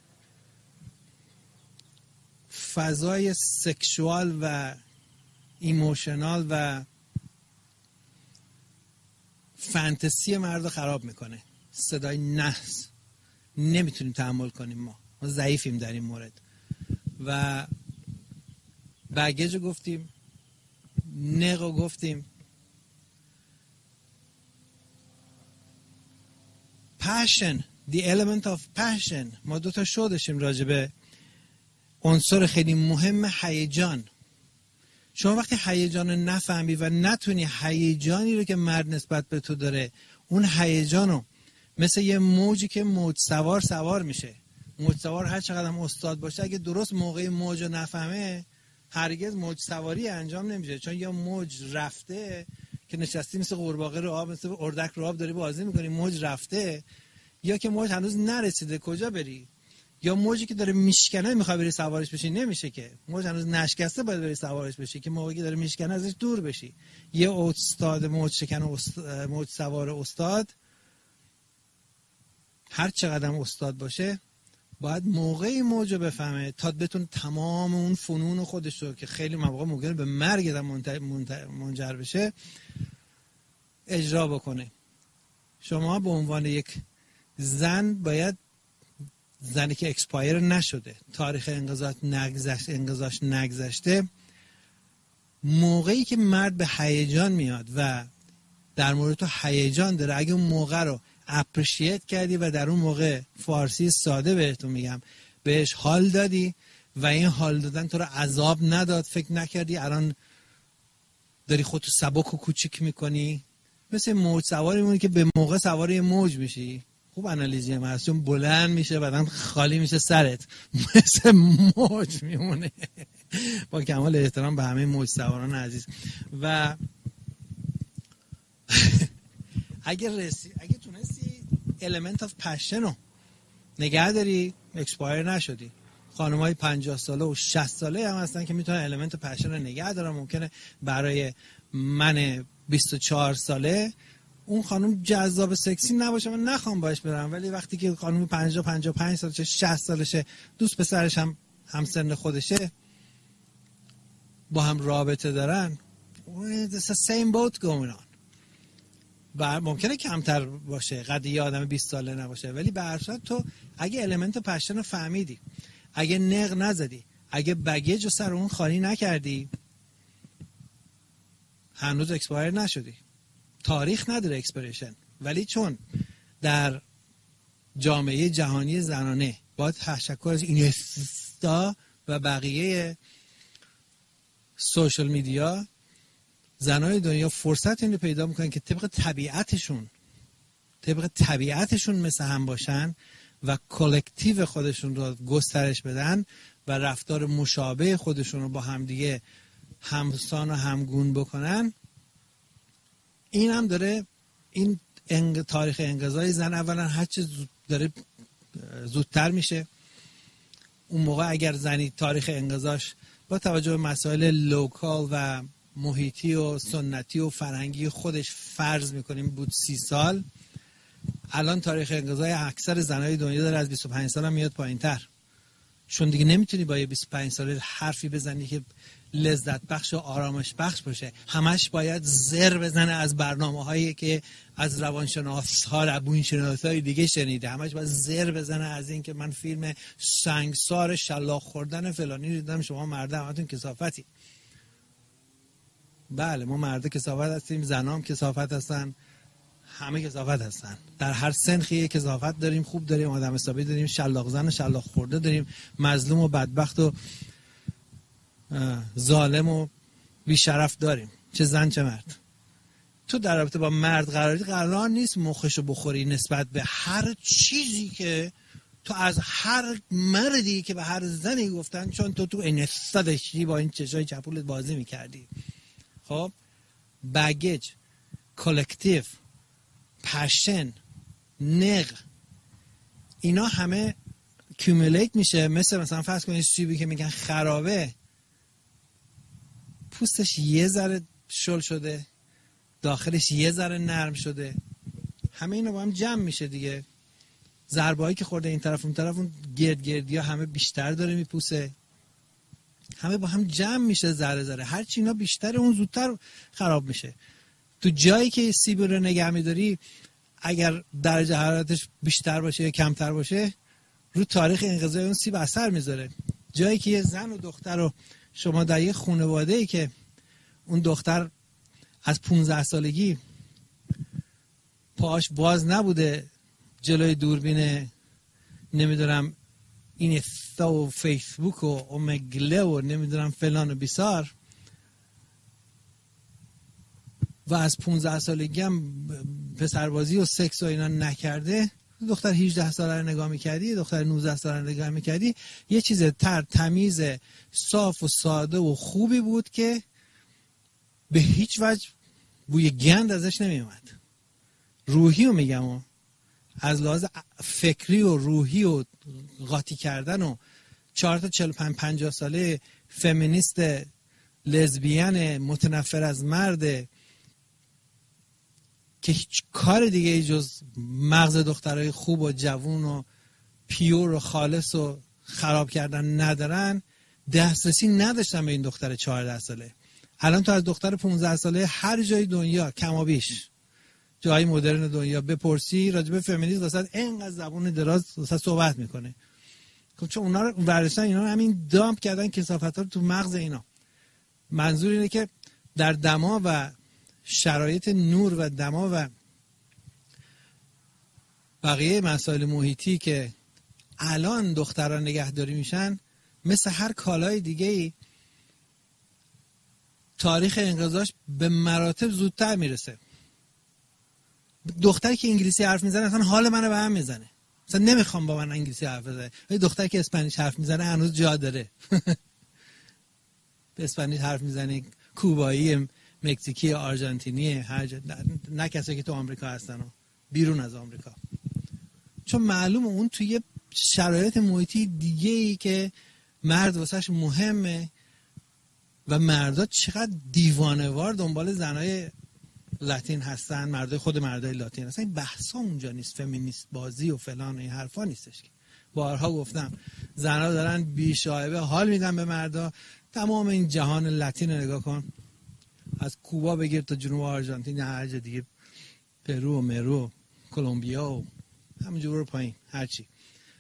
فضای سکشوال و ایموشنال و فانتزی مرد رو خراب میکنه. صدای نحس نمیتونیم تحمل کنیم، ما ما ضعیفیم در این مورد. و بگیج رو گفتیم، نق رو گفتیم، passion, the element of passion. ما دو تا شو داشتیم راجع به عنصر خیلی مهم هیجان. شما وقتی هیجان رو نفهمی و نتونی هیجانی رو که مرد نسبت به تو داره، اون هیجان رو مثل یه موجی که موج سوار سوار میشه، موج سوار هر چقدر هم استاد باشه، اگه درست موقع موج رو نفهمه هرگز موج سواری انجام نمیشه. چون یا موج رفته که نشستی مثل قورباغه رو آب، مثل اردک رو آب داری بازی میکنی، موج رفته، یا که موج هنوز نرسیده کجا بری، یا موجی که داره میشکنه میخوای بری سوارش بشی، نمیشه که. موج هنوز نشکسته باید بری سوارش بشی که موقعی که داره میشکنه ازش دور بشی. یه استاد موج شکن و موج سوار استاد هر چقدر استاد باشه باید موقعی موج رو بفهمه تا بتون تمام اون فنون خودش رو که خیلی مواقع ممکنه به مرگ منجر بشه اجرا بکنه. شما به عنوان یک زن باید، زنی که اکسپایر نشده، تاریخ انقضاش نگذشت انقضاش نگذشته، موقعی که مرد به هیجان میاد و در مورد تو هیجان داره، اگه اون موقع رو اپریشیت کردی و در اون موقع فارسی ساده بهتون میگم بهش حال دادی و این حال دادن تو رو عذاب نداد، فکر نکردی الان داری خودتو سبک و کوچیک میکنی، مثل موج سواری میمونی که به موقع سواری موج میشی. خوب انالیزی هم هست، چون بلند میشه بعدم خالی میشه سرت، مثل موج میمونه. با کمال احترام به همه موج سواران عزیز. و اگه رسی اگه تونستی element of passion رو نگه داری، اکسپایر نشدی. خانم‌های پنجاه ساله و شصت ساله هم هستن که میتونن element of passion رو نگه دارن. ممکنه برای من بیست و چهار ساله اون خانم جذاب سکسی نباشه، من نخوام باش برم، ولی وقتی که خانم پنجاه پنجاه و پنج سالشه، شصت سالشه، دوست پسرش هم همسن خودشه، با هم رابطه دارن، it's the same boat going on. و ممکنه کمتر باشه، قد یه آدم بیست ساله نباشه، ولی به هر صورت تو اگه المنت پشن رو فهمیدی، اگه نق نزدی، اگه بگیج رو سر اون خالی نکردی، هنوز اکسپایر نشدی. تاریخ نداره اکسپریشن، ولی چون در جامعه جهانی زنانه باید تشکر از اینستا و بقیه سوشال میدیا زنای دنیا فرصت اینو پیدا میکنن که طبق طبیعتشون طبق طبیعتشون مثل هم باشن و کلکتیو خودشون رو گسترش بدن و رفتار مشابه خودشون رو با همدیگه همسان و همگون بکنن. این هم داره این انگ... تاریخ انقضای زن اولا هرچه زود داره زودتر میشه. اون موقع اگر زنی تاریخ انقضاش با توجه به مسائل لوکال و محیطی و سنتی و فرهنگی خودش فرض میکنیم بود سی سال، الان تاریخ انقضای اکثر زنای دنیا داره از بیست و پنج سال هم میاد پایین تر، چون دیگه نمیتونی با یه بیست و پنج ساله حرفی بزنی که لذت بخش و آرامش بخش باشه. همش باید زر بزنه از برنامه هایی که از روانشناس ها روان شناس های دیگه شنیده، همش باید زر بزنه از این که من فیلم سنگسار شلاق خوردن فلانی دیدم، شما مرده همتون کثافتی. بله ما مرده کثافت هستیم، زنام کثافت هستن، همه کثافت هستن، در هر سنخی کثافت داریم، خوب داریم، آدم حسابی داریم، شلاق زن و شلاق خورده داریم، مظلوم و بدبخت و ظالم و بیشرف داریم، چه زن چه مرد. تو در رابطه با مرد قراری قرار نیست مخشو بخوری نسبت به هر چیزی که تو از هر مردی که به هر زنی گفتن، چون تو تو انستا داشتی با این چشای چپولت بازی میکردی. خب بگیج، کلکتیو، پشن، نق، اینا همه کیومولیت میشه. مثل مثلا فرض کنید سیبی که میگن خرابه، پوستش یه ذره شل شده، داخلش یه ذره نرم شده، همه اینا با هم جمع میشه دیگه. ضربه‌ای که خورده این طرف اون طرف، اون گرد گردی ها همه بیشتر داره میپوسه، همه با هم جمع میشه ذره ذره. هر چی اینا بیشتر اون زودتر خراب میشه. تو جایی که سیب رو نگه میداری اگر درجه حرارتش بیشتر باشه یا کمتر باشه رو تاریخ انقضای اون سیب اثر میذاره. جایی که یه زن و دختر رو شما در یه خانواده‌ای که اون دختر از پونزده سالگی پاش باز نبوده جلوی دوربین نمیدونم اینستا و فیسبوک و اومگله و نمیدونم فلان و بیسار، و از پونزده سالگی هم پسربازی و سکس و اینا نکرده، دختر هجده ساله رو نگاه میکردی، دختر نوزده ساله رو نگاه میکردی، یه چیز تر تمیز صاف و ساده و خوبی بود که به هیچ وجه بوی گند ازش نمیومد. روحی رو میگم، از لحاظ فکری و روحی و قاطی کردن و چهار تا چهل و پنج پنجاه ساله فمینیست لزبیان متنفر از مرد که هیچ کار دیگه جز مغز دخترای خوب و جوون و پیور و خالص و خراب کردن ندارن، دسترسی نداشتن به این دختر چهارده ساله. الان تو از دختر پانزده ساله هر جای دنیا کمابیش جای مدرن دنیا بپرسی راجب فمینیسم واسه اینقدر زبون دراز واسه صحبت میکنه، چون اونا رو ورشتن، اینا همین دامپ کردن کثافت‌ها رو تو مغز اینا. منظور اینه که در دما و شرایط نور و دما و بقیه مسائل محیطی که الان دختران نگهداری میشن، مثل هر کالای دیگه‌ای تاریخ انقضاش به مراتب زودتر میرسه. دختری که انگلیسی حرف میزنه اصلا حال منو به هم میزنه، اصلا نمیخوام با من انگلیسی حرف بزنه. ولی دختری که اسپانیش حرف میزنه هنوز جا داره. به اسپانیش حرف میزنه، کوبایی، مکزیکی، آرژانتینی، هر جا، نه کسایی که تو آمریکا هستن و بیرون از آمریکا، چون معلومه اون توی شرایط محیطی دیگه ای که مرد واسش مهمه و مردا چقدر دیوانه‌وار دنبال زنای لاتین هستن، مردای خود مردای لاتین هستن. این بحثا اونجا نیست، فمینیست بازی و فلان و این حرفا نیستش که بارها گفتم. زنا دارن بی‌شایبه حال میدن به مردا. تمام این جهان لاتین رو نگاه کن، از کوبا بگیر تا جنوب آرژانتین، هر جا دیگه، پرو و مرو، کلمبیا و همینجور رو پایین، هرچی.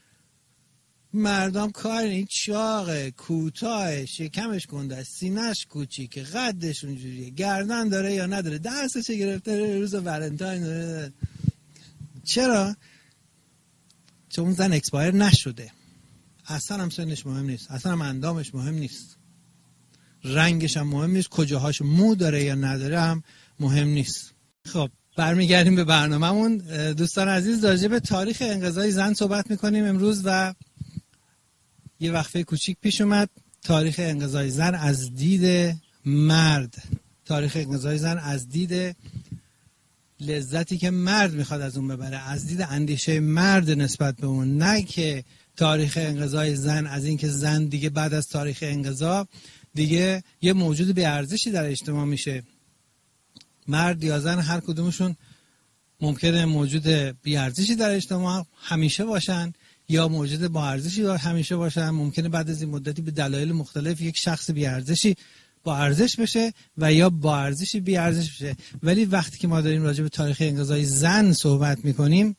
مردم کار این چاقه، کوتاه، شکمش گنده، سینه‌اش کوچیکه، قدش اونجوریه، گردن داره یا نداره، دستش گرفته روز ولنتاین داره. چرا؟ چون اون زن اکسپایر نشده. اصلا هم سنش مهم نیست، اصلا هم اندامش مهم نیست، رنگش هم مهم نیست، کجاهاش مو داره یا نداره هم مهم نیست. خب برمیگردیم به برنامه‌مون. دوستان عزیز، راجع به تاریخ انقضای زن صحبت میکنیم امروز و یه وقفه کوچیک پیش اومد. تاریخ انقضای زن از دید مرد، تاریخ انقضای زن از دید لذتی که مرد میخواد از اون ببره، از دید اندیشه مرد نسبت به اون، نه که تاریخ انقضای زن از این که زن دیگه بعد از تاریخ انقضا دیگه یه موجود بی ارزشی در اجتماع میشه. مرد یا زن هر کدومشون ممکنه موجود بی ارزشی در اجتماع همیشه باشن یا موجود با ارزشی همیشه باشن. ممکنه بعد از این مدتی به دلایل مختلف یک شخص بی ارزشی با ارزش بشه و یا با ارزشی بی ارزش بشه. ولی وقتی که ما داریم راجع به تاریخ انقضای زن صحبت میکنیم،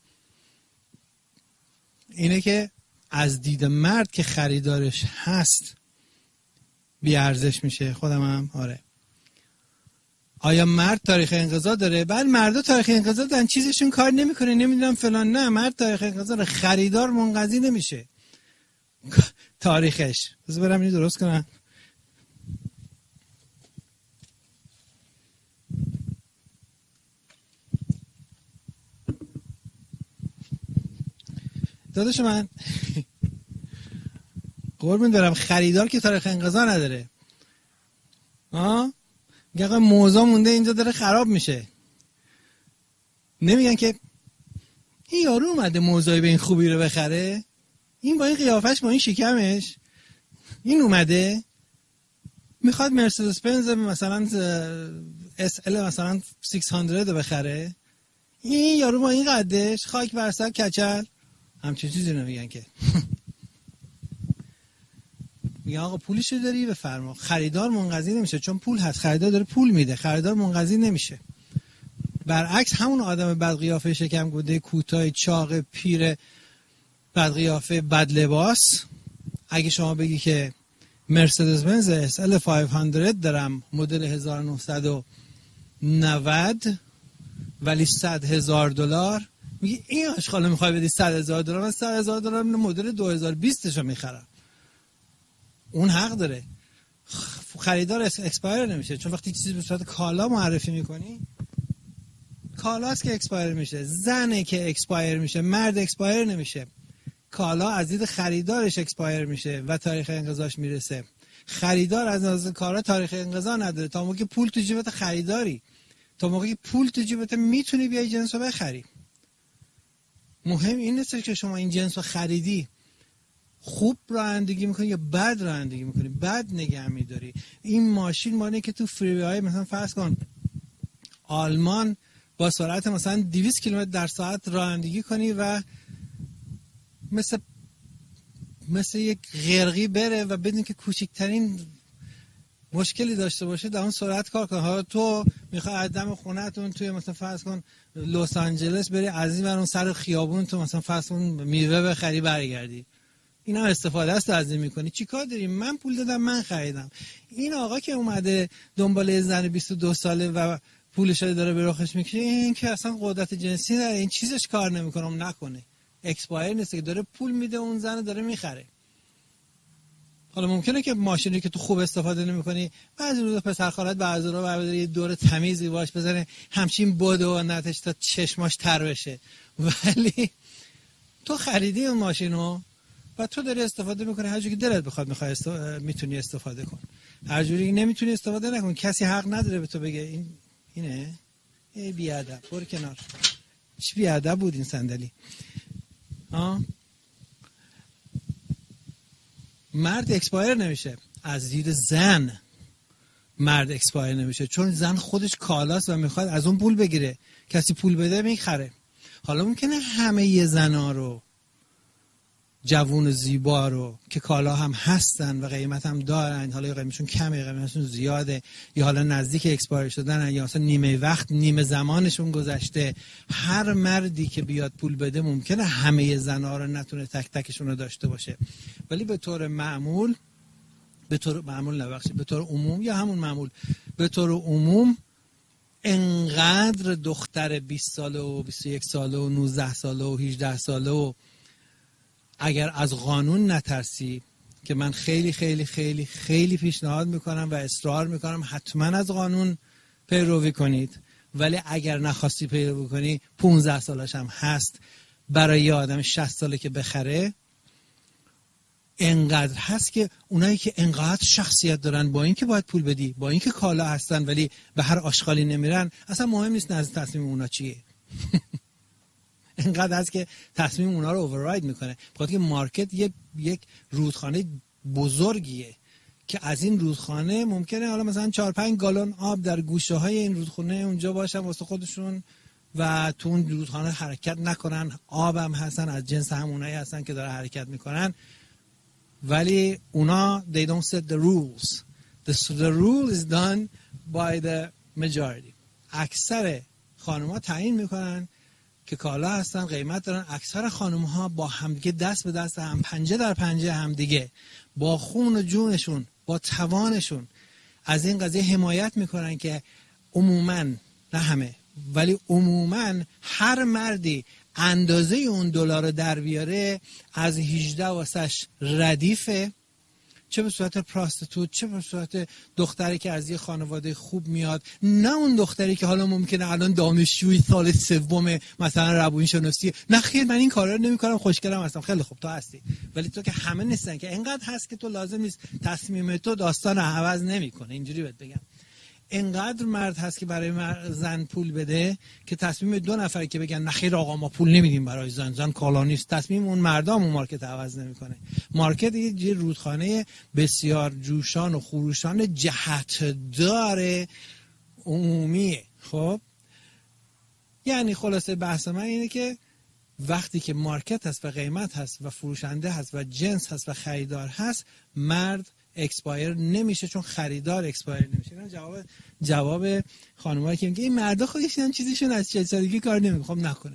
اینه که از دید مرد که خریدارش هست بی ارزش میشه. خودم هم آره. آیا مرد تاریخ انقضا داره؟ بله، مردا تاریخ انقضا دارن، چیزشون کار نمیکنه، نمیدونم فلان. نه، مرد تاریخ انقضا داره، خریدار منقضی نمیشه تاریخش. بذار برم اینو درست کنم. داداش من قربون دارم، خریدار که تاریخ انقضا نداره. آه میگه آقا موضوع مونده اینجا داره خراب میشه. نمیگن که این یارو اومده موضوعی به این خوبی رو بخره، این با این قیافش با این شکمش این اومده میخواد مرسدس بنز مثلا اس ال مثلا ششصد رو بخره، این یارو با این قدش خاک بر سر کچل همچین چیزی نمیگن که. میگن آقا پولشو داری بفرما. خریدار منقضی نمیشه چون پول هست، خریدار داره پول میده، خریدار منقضی نمیشه. برعکس همون آدم بد قیافه شکم گوده کوتاه چاق پیر بد قیافه بد لباس، اگه شما بگی که مرسدس بنز اس ال پانصد دارم مدل هزار و نهصد و نود ولی صد هزار دلار، میگه این آشغاله میخوای بدی صد هزار دلار، من صد هزار دلار مدل دو هزار و بیست شو میخرم. اون حق داره. خریدار اکسپایر نمیشه چون وقتی چیزی به صورت کالا معرفی میکنی، کالاست که اکسپایر میشه. زنه که اکسپایر میشه، مرد اکسپایر نمیشه. کالا از دید خریدارش اکسپایر میشه و تاریخ انقضاش میرسه. خریدار از نظر کالا تاریخ انقضا نداره تا موقعی که پول تو جیبت خریداری، تا موقعی که پول تو جیبت میتونی بیای جنس رو بخری. مهم این نیست که شما این جنس رو خریدی خوب رانندگی میکنی یا بد رانندگی میکنی، بد نگه میداری. این ماشین مانه که تو فریوی های مثلا فرض کن آلمان با سرعت مثلا دویست کیلومتر در ساعت رانندگی کنی و مثل مثل یک غرقی بره و بدون که کوچکترین مشکلی داشته باشه در اون سرعت کار کنه. حالا تو میخوای از دم خونه‌تون توی مثلا فرض کن لس آنجلس بری، از این ور اون سر خیابون تو مثلا فرض کن میوه بخری برگردی، اینا استفاده است از این میکنی. چیکار داریم؟ من پول دادم، من خریدم. این آقا که اومده دنبال زن بیست و دو ساله و پولش داره به رخش میکشه، این که اصلا قدرت جنسی نداره، این چیزش کار نمیکنه، نکنه اکسپایر نیست که داره پول میده اون زن داره میخره. حالا ممکنه که ماشینی که تو خوب استفاده نمیکنی بعضی روزا پسر خالت بعضی رو برداره یه دور تمیزی باش بزنه همچین بده و نتش تا چشماش تر بشه، ولی تو خریدی اون ماشینو و تو داری استفاده میکنی هر جوری که دلت بخواد میخوای است... میتونی استفاده کن، هر جوری که نمیتونی استفاده نکن. کسی حق نداره به تو بگه این اینه ای بی ادب برو کنار. چه بی ادب بود این صندلی. ها مرد اکسپایر نمیشه از دید زن. مرد اکسپایر نمیشه چون زن خودش کالاست و میخواد از اون پول بگیره، کسی پول بده میخره. حالا ممکنه همه ی زنا رو جوون و زیبا رو که کالا هم هستن و قیمت هم دارن، حالا قیمتشون کمه قیمتشون زیاده یا حالا نزدیک اکسپایر شدن یا مثلا نیمه وقت نیمه زمانشون گذشته، هر مردی که بیاد پول بده ممکنه همه زنا رو نتونه تک تکشون رو داشته باشه، ولی به طور معمول به طور معمول نبخشید به طور عموم یا همون معمول به طور عموم انقدر دختر بیست ساله و بیست و یک ساله و نوزده ساله و هجده ساله و اگر از قانون نترسی که من خیلی خیلی خیلی خیلی پیشنهاد میکنم و اصرار میکنم حتما از قانون پیروی کنید، ولی اگر نخواستی پیروی کنی پونزده سالش هم هست، برای یه آدم شصت ساله که بخره انقدر هست که اونایی که انقدر شخصیت دارن، با اینکه باید پول بدی، با اینکه کالا هستن ولی به هر آشغالی نمیرن، اصلا مهم نیست نزد تصمیم اونا چیه. انقدر هست که تصمیم اونا رو اوورراید میکنه. بخاطر که مارکت یک یک رودخانه بزرگیه که از این رودخانه ممکنه حالا مثلا چهار پنج گالون آب در گوشه های این رودخانه اونجا باشن واسه خودشون و تو اون رودخانه حرکت نکنن، آبم هستن از جنس همونایی هستن که داره حرکت میکنن، ولی اونا they don't set the rules. The, the rule is done by the majority. اکثر خانم‌ها تعیین میکنن که کالا هستن، قیمت دارن. اکثر خانم‌ها با همدیگه دست به دست هم، پنجه در پنجه همدیگه، با خون و جونشون، با توانشون از این قضیه حمایت میکنن که عموماً، نه همه ولی عموماً هر مردی اندازه اون دلار در بیاره از هجده واسش ردیفه، چه به صورت پراستیتوت، چه به صورت دختری که از یه خانواده خوب میاد، نه اون دختری که حالا ممکنه الان دانشجوی سال سوم مثلا روانشناسی، نه خیر من این کارا رو نمی‌کنم، خوشگلم هستم. خیلی خوب تو هستی، ولی تو که همه نیستن که اینقدر هست که تو لازم نیست تصمیم تو داستان رو عوض نمی‌کنه. اینجوری بهت بگم اینقدر مرد هست که برای زن پول بده که تصمیم دو نفری که بگن نخیر آقا ما پول نمیدیم برای زن، زن کالا نیست، تصمیم اون مردم اون مارکت عوض نمیکنه. مارکت یه رودخانه بسیار جوشان و خروشان جهتدار عمومیه. خب یعنی خلاصه بحث من اینه که وقتی که مارکت هست و قیمت هست و فروشنده هست و جنس هست و خریدار هست، مرد اکسپایر نمیشه چون خریدار اکسپایر نمیشه. اینا جواب جواب خانمایی که میگه این مردا خودشون چیزیشون از چهل سالگی کار نمیکنه. خب نکنه.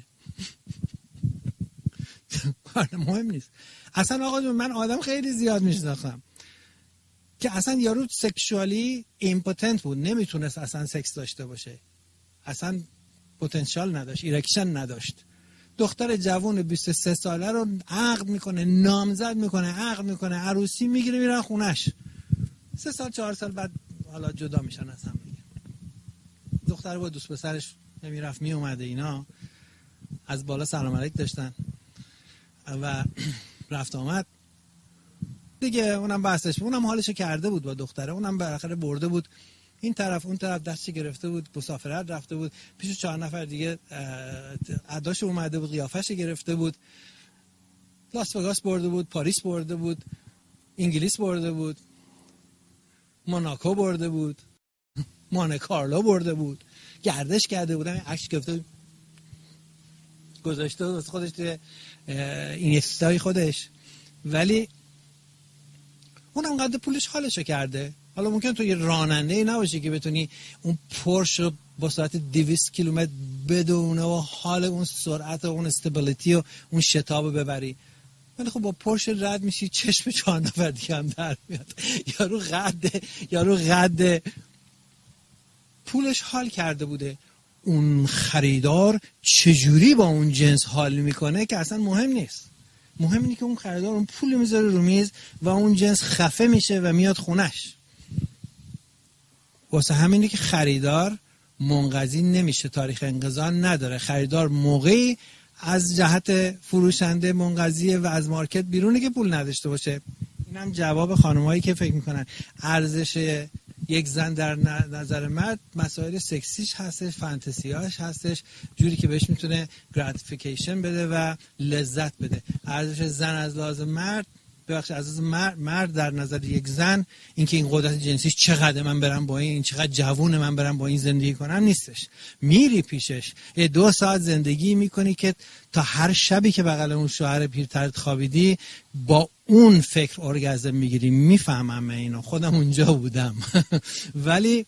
کار مهم نیست. اصلا آقا من آدم خیلی زیاد میشناختم که اصلا یارو سکشوالی ایمپوتنت بود، نمیتونست اصلا سکس داشته باشه، اصلا پتانسیل نداشت، ایرکشن نداشت. دختر جوان بیست و سه ساله رو عقد میکنه، نامزد میکنه، عقد میکنه، عروسی میگیره، میرن خونش. سه سال چهار سال بعد حالا جدا میشن از هم دیگه. دختر با دوست پسرش نمیرفت میومده، اینا از بالا سلام علیک داشتن و رفت آمد دیگه. اونم بحثش، اونم حالشو کرده بود با دختره، اونم بالاخره برده بود این طرف اون طرف، دستش گرفته بود، مسافرت رفته بود، پیش چهار نفر دیگه اداش اومده بود، قیافش گرفته بود، لاس وگاس برده بود، پاریس برده بود، انگلیس برده بود، موناکو برده بود، مانه کارلو برده بود، گردش کرده بود، همین عکس گرفته گذاشته بود خودش توی اینستای خودش، ولی اونم قد پولش حالشو کرده. حالا ممکن تو یه راننده ای نباشی که بتونی اون پورش رو با سرعت دویست کیلومتر بدونه و حال اون سرعت و اون استابیلیتی و اون شتاب ببری، ولی خب با پورش رد میشی چشم چهار نفر دیگه هم در میاد. یارو قد یارو قد پولش حال کرده بوده. اون خریدار چجوری با اون جنس حال میکنه که اصلا مهم نیست. مهم اینه که اون خریدار اون پول میذاره رو میز و اون جنس خفه میشه و میاد خونش. واسه همینه که خریدار منقضی نمیشه، تاریخ انقضا نداره. خریدار موقعی از جهت فروشنده منقضیه و از مارکت بیرونه که پول نداشته باشه. اینم جواب خانمایی که فکر میکنن ارزش یک زن در نظر مرد مسائل سکسیش هستش، فانتزیاش هستش، جوری که بهش میتونه گراتیفیکیشن بده و لذت بده. ارزش زن از لحاظ مرد، ببخش از مرد, مرد در نظر یک زن، اینکه این قدرت جنسیش چقدر من برم با این، چقدر جوونه من برم با این زندگی کنم نیستش. میری پیشش یه دو ساعت زندگی میکنی که تا هر شبی که بغل اون شوهر پیرترت خوابیدی با اون فکر ارگازم میگیری. میفهمم من اینو، خودم اونجا بودم. ولی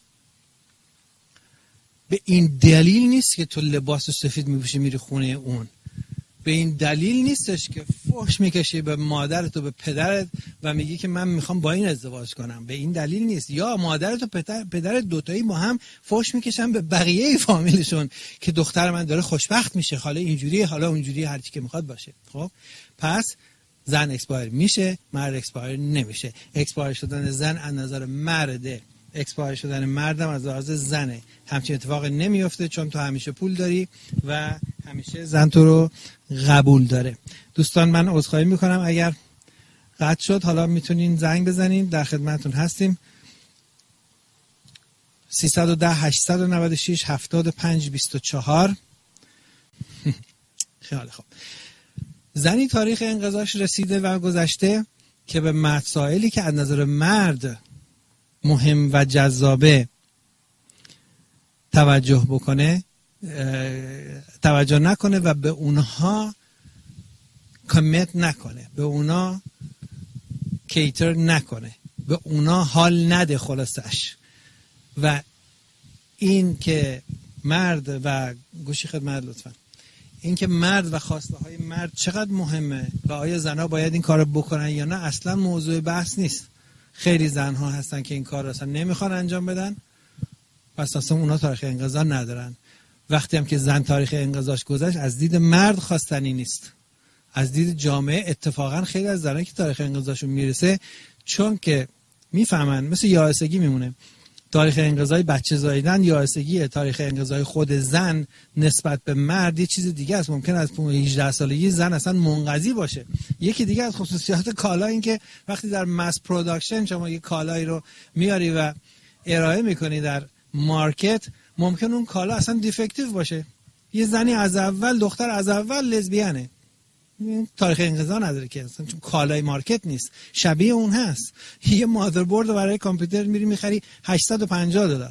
به این دلیل نیست که تو لباس سفید میپوشی میری خونه اون. به این دلیل نیستش که فحش میکشی به مادرت و به پدرت و میگی که من میخوام با این ازدواج کنم. به این دلیل نیست. یا مادرت و پدر پدرت دوتایی با هم فحش میکشن به بقیه فامیلشون که دختر من داره خوشبخت میشه، حالا اینجوریه، حالا اونجوریه، هر چی که میخواد باشه. خب پس زن اکسپایر میشه، مرد اکسپایر نمیشه. اکسپایر شدن زن از نظر مرده، اکسپایر شدن مردم از لحاظ زنه. همچین اتفاقی نمیفته چون تو همیشه پول داری و همیشه زن تو رو قبول داره. دوستان من عذرخواهی میکنم اگر قطع شد، حالا میتونین زنگ بزنین، در خدمتتون هستیم. سیصد و ده هشتصد و نود و شش هفتاد و پنج بیست و چهار. خیلی خوب. زنی تاریخ انقضاش رسیده و گذشته که به مسائلی که از نظر مرد مهم و جذابه توجه بکنه، توجه نکنه و به اونها کمیت نکنه، به اونها کیتر نکنه، به اونها حال نده خلاصش. و این که مرد و گوشی خدمت لطفا، این که مرد و خواسته های مرد چقدر مهمه و آیا زنها باید این کار بکنن یا نه اصلا موضوع بحث نیست. خیلی زنها هستن که این کار اصلا نمیخوان انجام بدن، پس اصلا اونا تاریخ انقضا ندارن. وقتی هم که زن تاریخ انقضاش گذشت از دید مرد خواستنی نیست، از دید جامعه اتفاقا خیلی از زنها که تاریخ انقضاشون میرسه چون که میفهمن مثل یائسگی میمونه. تاریخ انقضای بچه زاییدن یائسگیه، تاریخ انقضای خود زن نسبت به مرد یه چیز دیگه است. ممکن از هجده سالگی زن اصلا منقضی باشه. یکی دیگه از خصوصیات کالا این که وقتی در مس پروداکشن شما یه کالایی رو میاری و ارائه میکنی در مارکت، ممکن اون کالا اصلا دیفکتیو باشه. یه زنی از اول، دختر از اول لزبیانه، تاریخ انقضا نداره که اصلا، چون کالای مارکت نیست، شبیه اون هست. یه مادربرد برای کامپیوتر میری میخری هشتصد و پنجاه دلار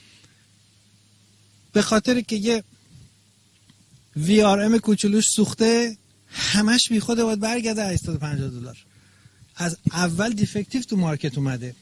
به خاطر که یه وی آر ام کوچولوش سوخته، همش بیخوده باید برگرده هشتصد و پنجاه دلار. از اول دیفکتیو تو مارکت اومده،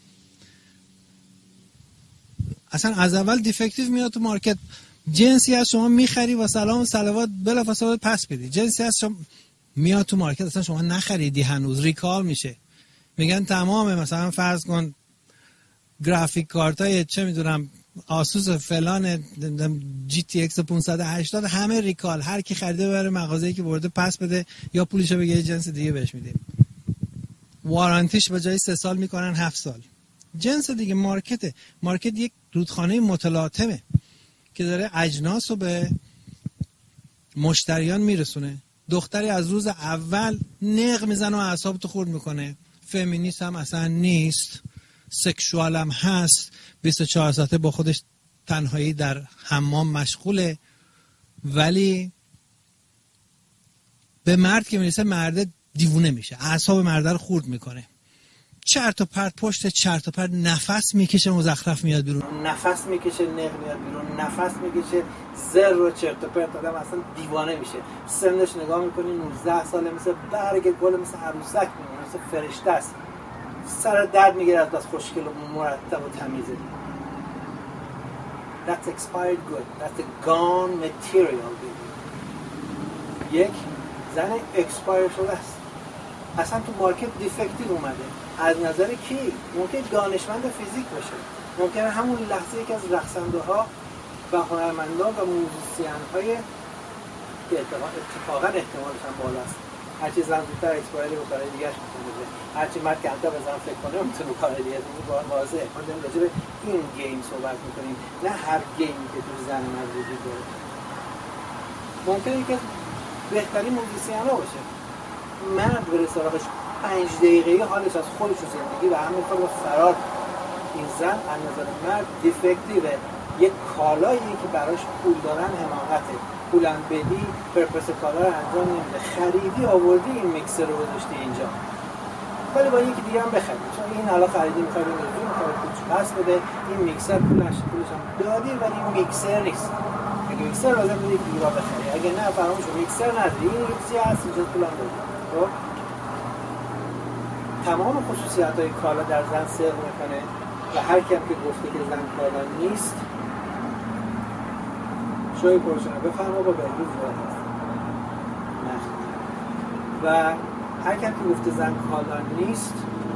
اصلا از اول دیفکتیو میاد تو مارکت. جنسی از شما میخری و سلام و صلوات بلافاصله پس بدی. جنسی از شما میاد تو مارکت اصلا شما نخریدی هنوز، ریکال میشه. میگن تمام مثلا فرض کن گرافیک کارتای چه میدونم آسوس فلان جی تی ایکس پانصد و هشتاد همه ریکال، هر کی خریده ببره مغازه‌ای که برده پس بده یا پولشو بگه یه جنس دیگه بهش میدیم. وارانتیش به جای سه سال میکنن هفت سال. جنس دیگه مارکته. مارکت یک رودخانه متلاطمه که داره اجناس رو به مشتریان میرسونه. دختری از روز اول نق میزنه و اعصابتو خورد میکنه. فمینیست هم اصلا نیست، سکشوال هم هست، بیست و چهار ساعته با خودش تنهایی در حمام مشغوله، ولی به مرد که میرسه مرد دیوونه میشه، اعصاب مرد رو خورد میکنه. چرت و پرت پشت چرت و پرت، نفس میکشه مزخرف میاد بیرون، نفس میکشه نق میاد بیرون، نفس میکشه زر و چرت و پرت. آدم اصلا دیوانه میشه. سنش نگاه میکنی نوزده ساله، مثل برگ گل، مثل عروسک میمونه، مثل فرشته است. سر درد میگیره از بس خوشگل و مرتب و تمیزه. That's expired good. That's a gone material. یک زن اکسپایر شده است، اصلا تو مارکت دیفکتیو اومده. از نظر کی؟ ممکن دانشمند فیزیک باشه، ممکن همون لحظه که از رقصنده ها و هنرمندان و موزیسین های که اتفاقا احتمالش هم بالاست، هرچی زن زودتر اکسپایری به کار دیگهش میتونه بده، هرچی مرد کمتر بزن فکر کنه میتونه به کار دیگه بده. واضحه ما داریم راجع به این گیم صحبت میکنیم، نه هر گیمی که تو زن مرد وجود داره. ممکنه یکی از بهترین موزیسین ها باشه، مرد بره سراغش پنج دقیقه حالش از خودش و زندگی و همین کار رو فرار. این زن از نظر مرد دیفکتیوه، یک کالایی که براش پول دارن حماقته. پولم بدی پرپس کالا رو انجام نمیده. خریدی آوردی این میکسر رو گذاشتی اینجا، ولی با یکی دیگه هم بخری، چون این حالا خریدی میخوای رو نزدی میخوای پولش پس بده. این میکسر پولش پولش هم دادی ولی این میکسر نیست. اگه میکسر لازم بود یکی دیگه بخری، اگه نه فراموش کن میکسر نداری. این چیزی هست اینجا پولم دادی. خب تمام خصوصیات های کالا در زن صدق میکنه و هر کم که گفته که زن کالا نیست شوی پرشنه بفرما با بهروز وارد هست و هر کم که گفته زن کالا نیست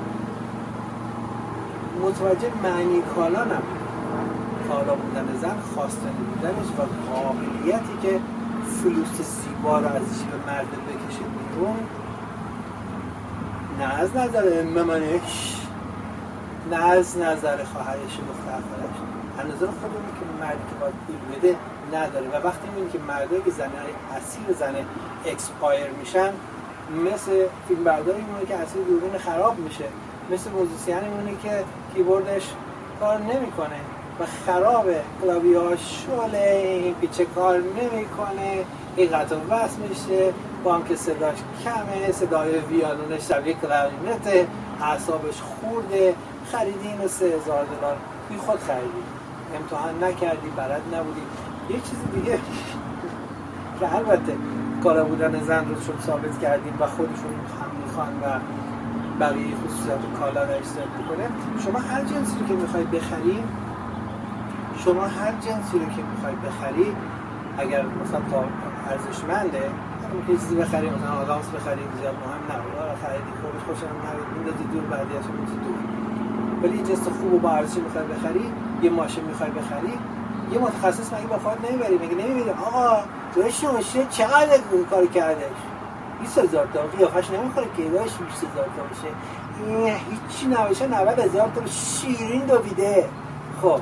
متوجه معنی کالا نبود. کالا بودن زن خواستنی بودنش و قابلیتی که فلوس زیبا رو ازش به مرد بکشه بیرون نه از نظر ممانش، نه از نظر خواهرش و دختر خالش، از نظر خودمون که مردی که باید پول بده نداره. و وقتی میبینیم که مردایی که زنه اسیر زنه اکسپایر میشن، مثل فیلم برداری میمونه که اسیر دوربین خراب میشه، مثل موزیسیانی میمونه که کیبوردش کار نمیکنه و خرابه، کلاویه‌هاش شله، این پیچه کار نمیکنه، این قطع وصل میشه، با هم که صداش کمه، صدای ویالونش شبیه کلارینته، اعصابش خورده، خریدی اینو سه هزار دلار، بی خود خریدی، امتحان نکردی، بلد نبودی. یک چیز دیگه که البته کالا بودن زن رو شد ثابت کردیم و خودشون هم میخوان و بقیه خصوصیات کالا را اشتراک میکنه، شما هر جنسی رو که میخوای بخری، شما هر جنسی رو که میخوای بخری، اگر مثلا تا ارزشمنده، اون که چیزی بخری، مثلا آدامس بخری، زیاد مهم نبود، آره خریدی خودش خوشم نبود، میندازی دور، بعدی از اون دور. ولی یه جنس خوب و با ارزشی میخوای بخری، یه ماشین میخوای بخری، یه متخصص مگه با خودت نمیبری؟ مگه نمیبری آقا توش ماشه چقدر کار کردش؟ بیست هزار تا، قیافش نمیخوره که داش بیست هزار تا بشه، هیچی نباشه نود هزار تا شیرین دویده. خب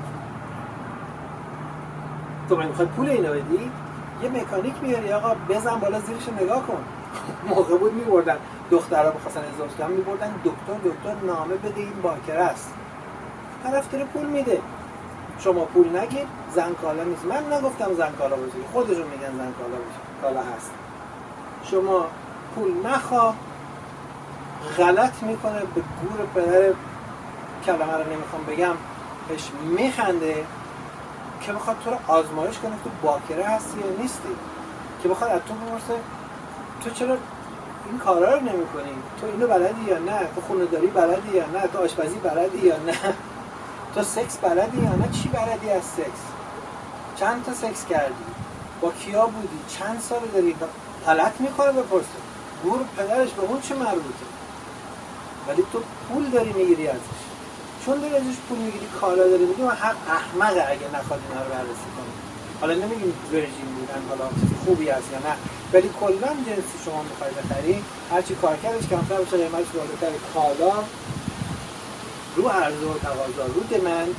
تو میخوای پول اینو بدی؟ یه مکانیک میاری آقا بزن بالا زیرش نگاه کن. موقع بود میبردن دخترها بخواستن ازدواج کنن میبردن دکتر دکتر نامه بده این باکره است، طرف داره پول میده. شما پول نگیر، زن کالا نیست. من نگفتم زن کالا باشه، خودشون میگن زن کالا باشه، کالا هست. شما پول نخوا، غلط میکنه، به گور پدر کلمه رو نمیخوام بگم بهش میخنده که بخواد تو رو آزمایش کنه تو باکره هستی یا نیستی، که بخواد از تو بپرسه تو چرا این کارا رو نمی کنی، تو اینو بلدی یا نه، تو خونه داری بلدی یا نه، تو آشپزی بلدی یا نه، تو سکس بلدی یا نه، چی بلدی از سکس، چند تا سکس کردی، با کیا بودی، چند سال داری. غلط میکنه بپرسه، گور پدرش به اون چه مربوطه. ولی تو پول داری میگیری ازش، چون داری ازش پول میگیری کالا داری میگی، من حق احمقه اگه نخواد اینا رو بررسی کنه. حالا نمیگیم ورژین بودن حالا چیز خوبی هست یا نه، ولی کلا جنسی شما میخوای بخری، هرچی کارکردش کمتر باشه، قیمتش بالاتر، کالا رو عرضه و تقاضا، رو دمند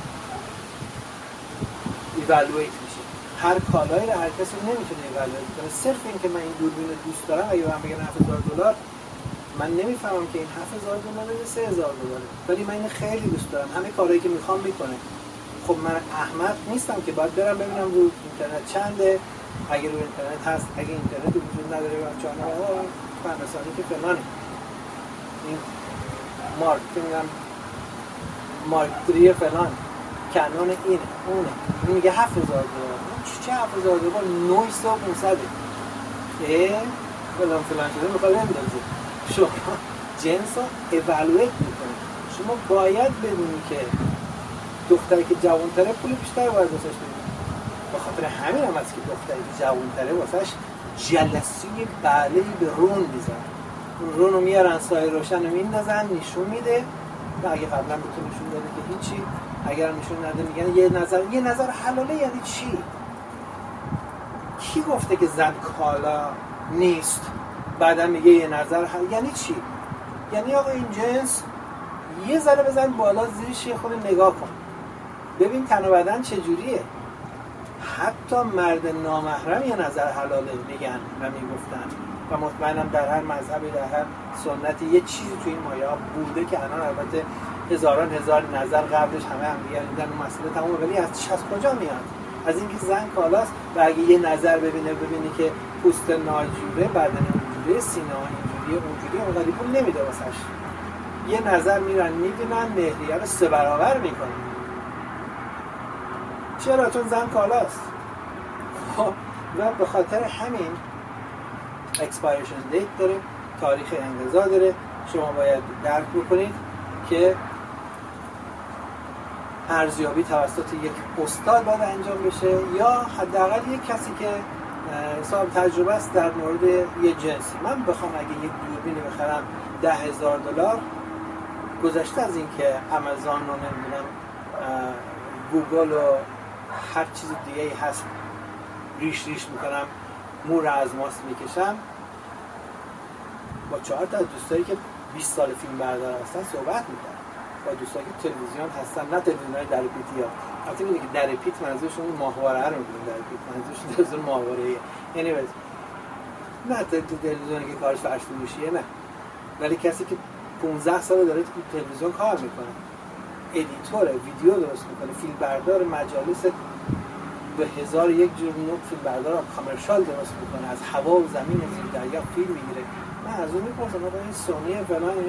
ایوالویت میشه. هر کالایی رو هر کسی نمیتونه ایوالویت کنه. صرف این که من این دوربین رو دوست دارم، اگه من بگن هفت هزار دلار، من نمیفهمم که این هفت هزار دلار یا سه هزار دلاره، ولی من اینو خیلی دوست دارم، همه کارهایی که میخوام میکنه. خب من احمق نیستم که باید برم ببینم رو اینترنت چنده، اگه رو اینترنت هست، اگه اینترنت وجود نداره بچه‌ها ها فنرسانی که فلانه، این مارک میگم مارک تری فلان، کانون اینه اونه، این میگه هفت هزار دلار. چه هفت هزار دلار؟ نویس و پونصد اه فلان فلان شده میخواد بندازه. شما جنس رو ایوالویت میکنید. شما باید بدونی که دختری که جوان‌تره پول بیشتر باید واسش بدید. به خاطر همین هم است که دختری که جوان‌تره واسش جلسی باله‌ای به رون میزن. اون رون رو میارن سایه روشن رو میندازن، نشون میده و اگه قبلا بهتون نشون داده که هیچی، اگر نشون نده میگن یه نظر یه نظر حلاله. یعنی چی؟ کی گفته که زن کالا نیست بعدا میگه یه نظر حل... یعنی چی؟ یعنی آقا این جنس یه ذره بزن بالا زیرش یه خود نگاه کن ببین تن و بدن چجوریه. حتی مرد نامحرم یه نظر حلاله میگن و میگفتن و مطمئنم در هر مذهبی در هر سنتی یه چیزی توی این مایه ها بوده که الان البته هزاران هزار نظر قبلش همه هم دیگر دیدن اون مسئله تمومه. ولی از چه از کجا میاد؟ از اینکه زن کالاست و اگه یه نظر ببینه ببینی که پوست ناجوره، بدن اونجوریه، سینه اینجوریه، اونجوریه، اونقدی پول نمیده واسش. یه نظر میرن میبینن مهریه رو سه برابر میکنن. چرا؟ چون زن کالاست. و به خاطر همین اکسپایرشن دیت داره، تاریخ انقضا داره. شما باید درک بکنید که ارزیابی توسط یک استاد باید انجام بشه یا حداقل یک کسی که صاحب تجربه است در مورد یه جنسی. من بخوام اگه یک دوربین بخرم ده هزار دلار، گذشته از این که آمازون و نمیدونم گوگل و هر چیز دیگه ای هست ریش ریش میکنم، مور از ماست میکشم، با چهار تا دوستایی که بیست سال فیلم بردار هستن صحبت میکنم، با دوستایی که تلویزیون هستن، نه تلویزیونای در پیتی ها. البته میگه که در پیت منظورشون ماهواره رو میگن، در پیت منظورشون تلویزیون ماهواره‌ایه. anyways نه تلویزیونی که کارش فرش فروشیه نه، ولی کسی که پانزده سال داره تو تلویزیون کار میکنه، ادیتور ویدیو درست میکنه، فیلم بردار، مجالس به هزار یک جور نوع فیلم بردار کامرشال درست میکنه، از هوا و زمین و زیر دریا فیلم میگیره. من از اون میپرسم آقا این سونی فلان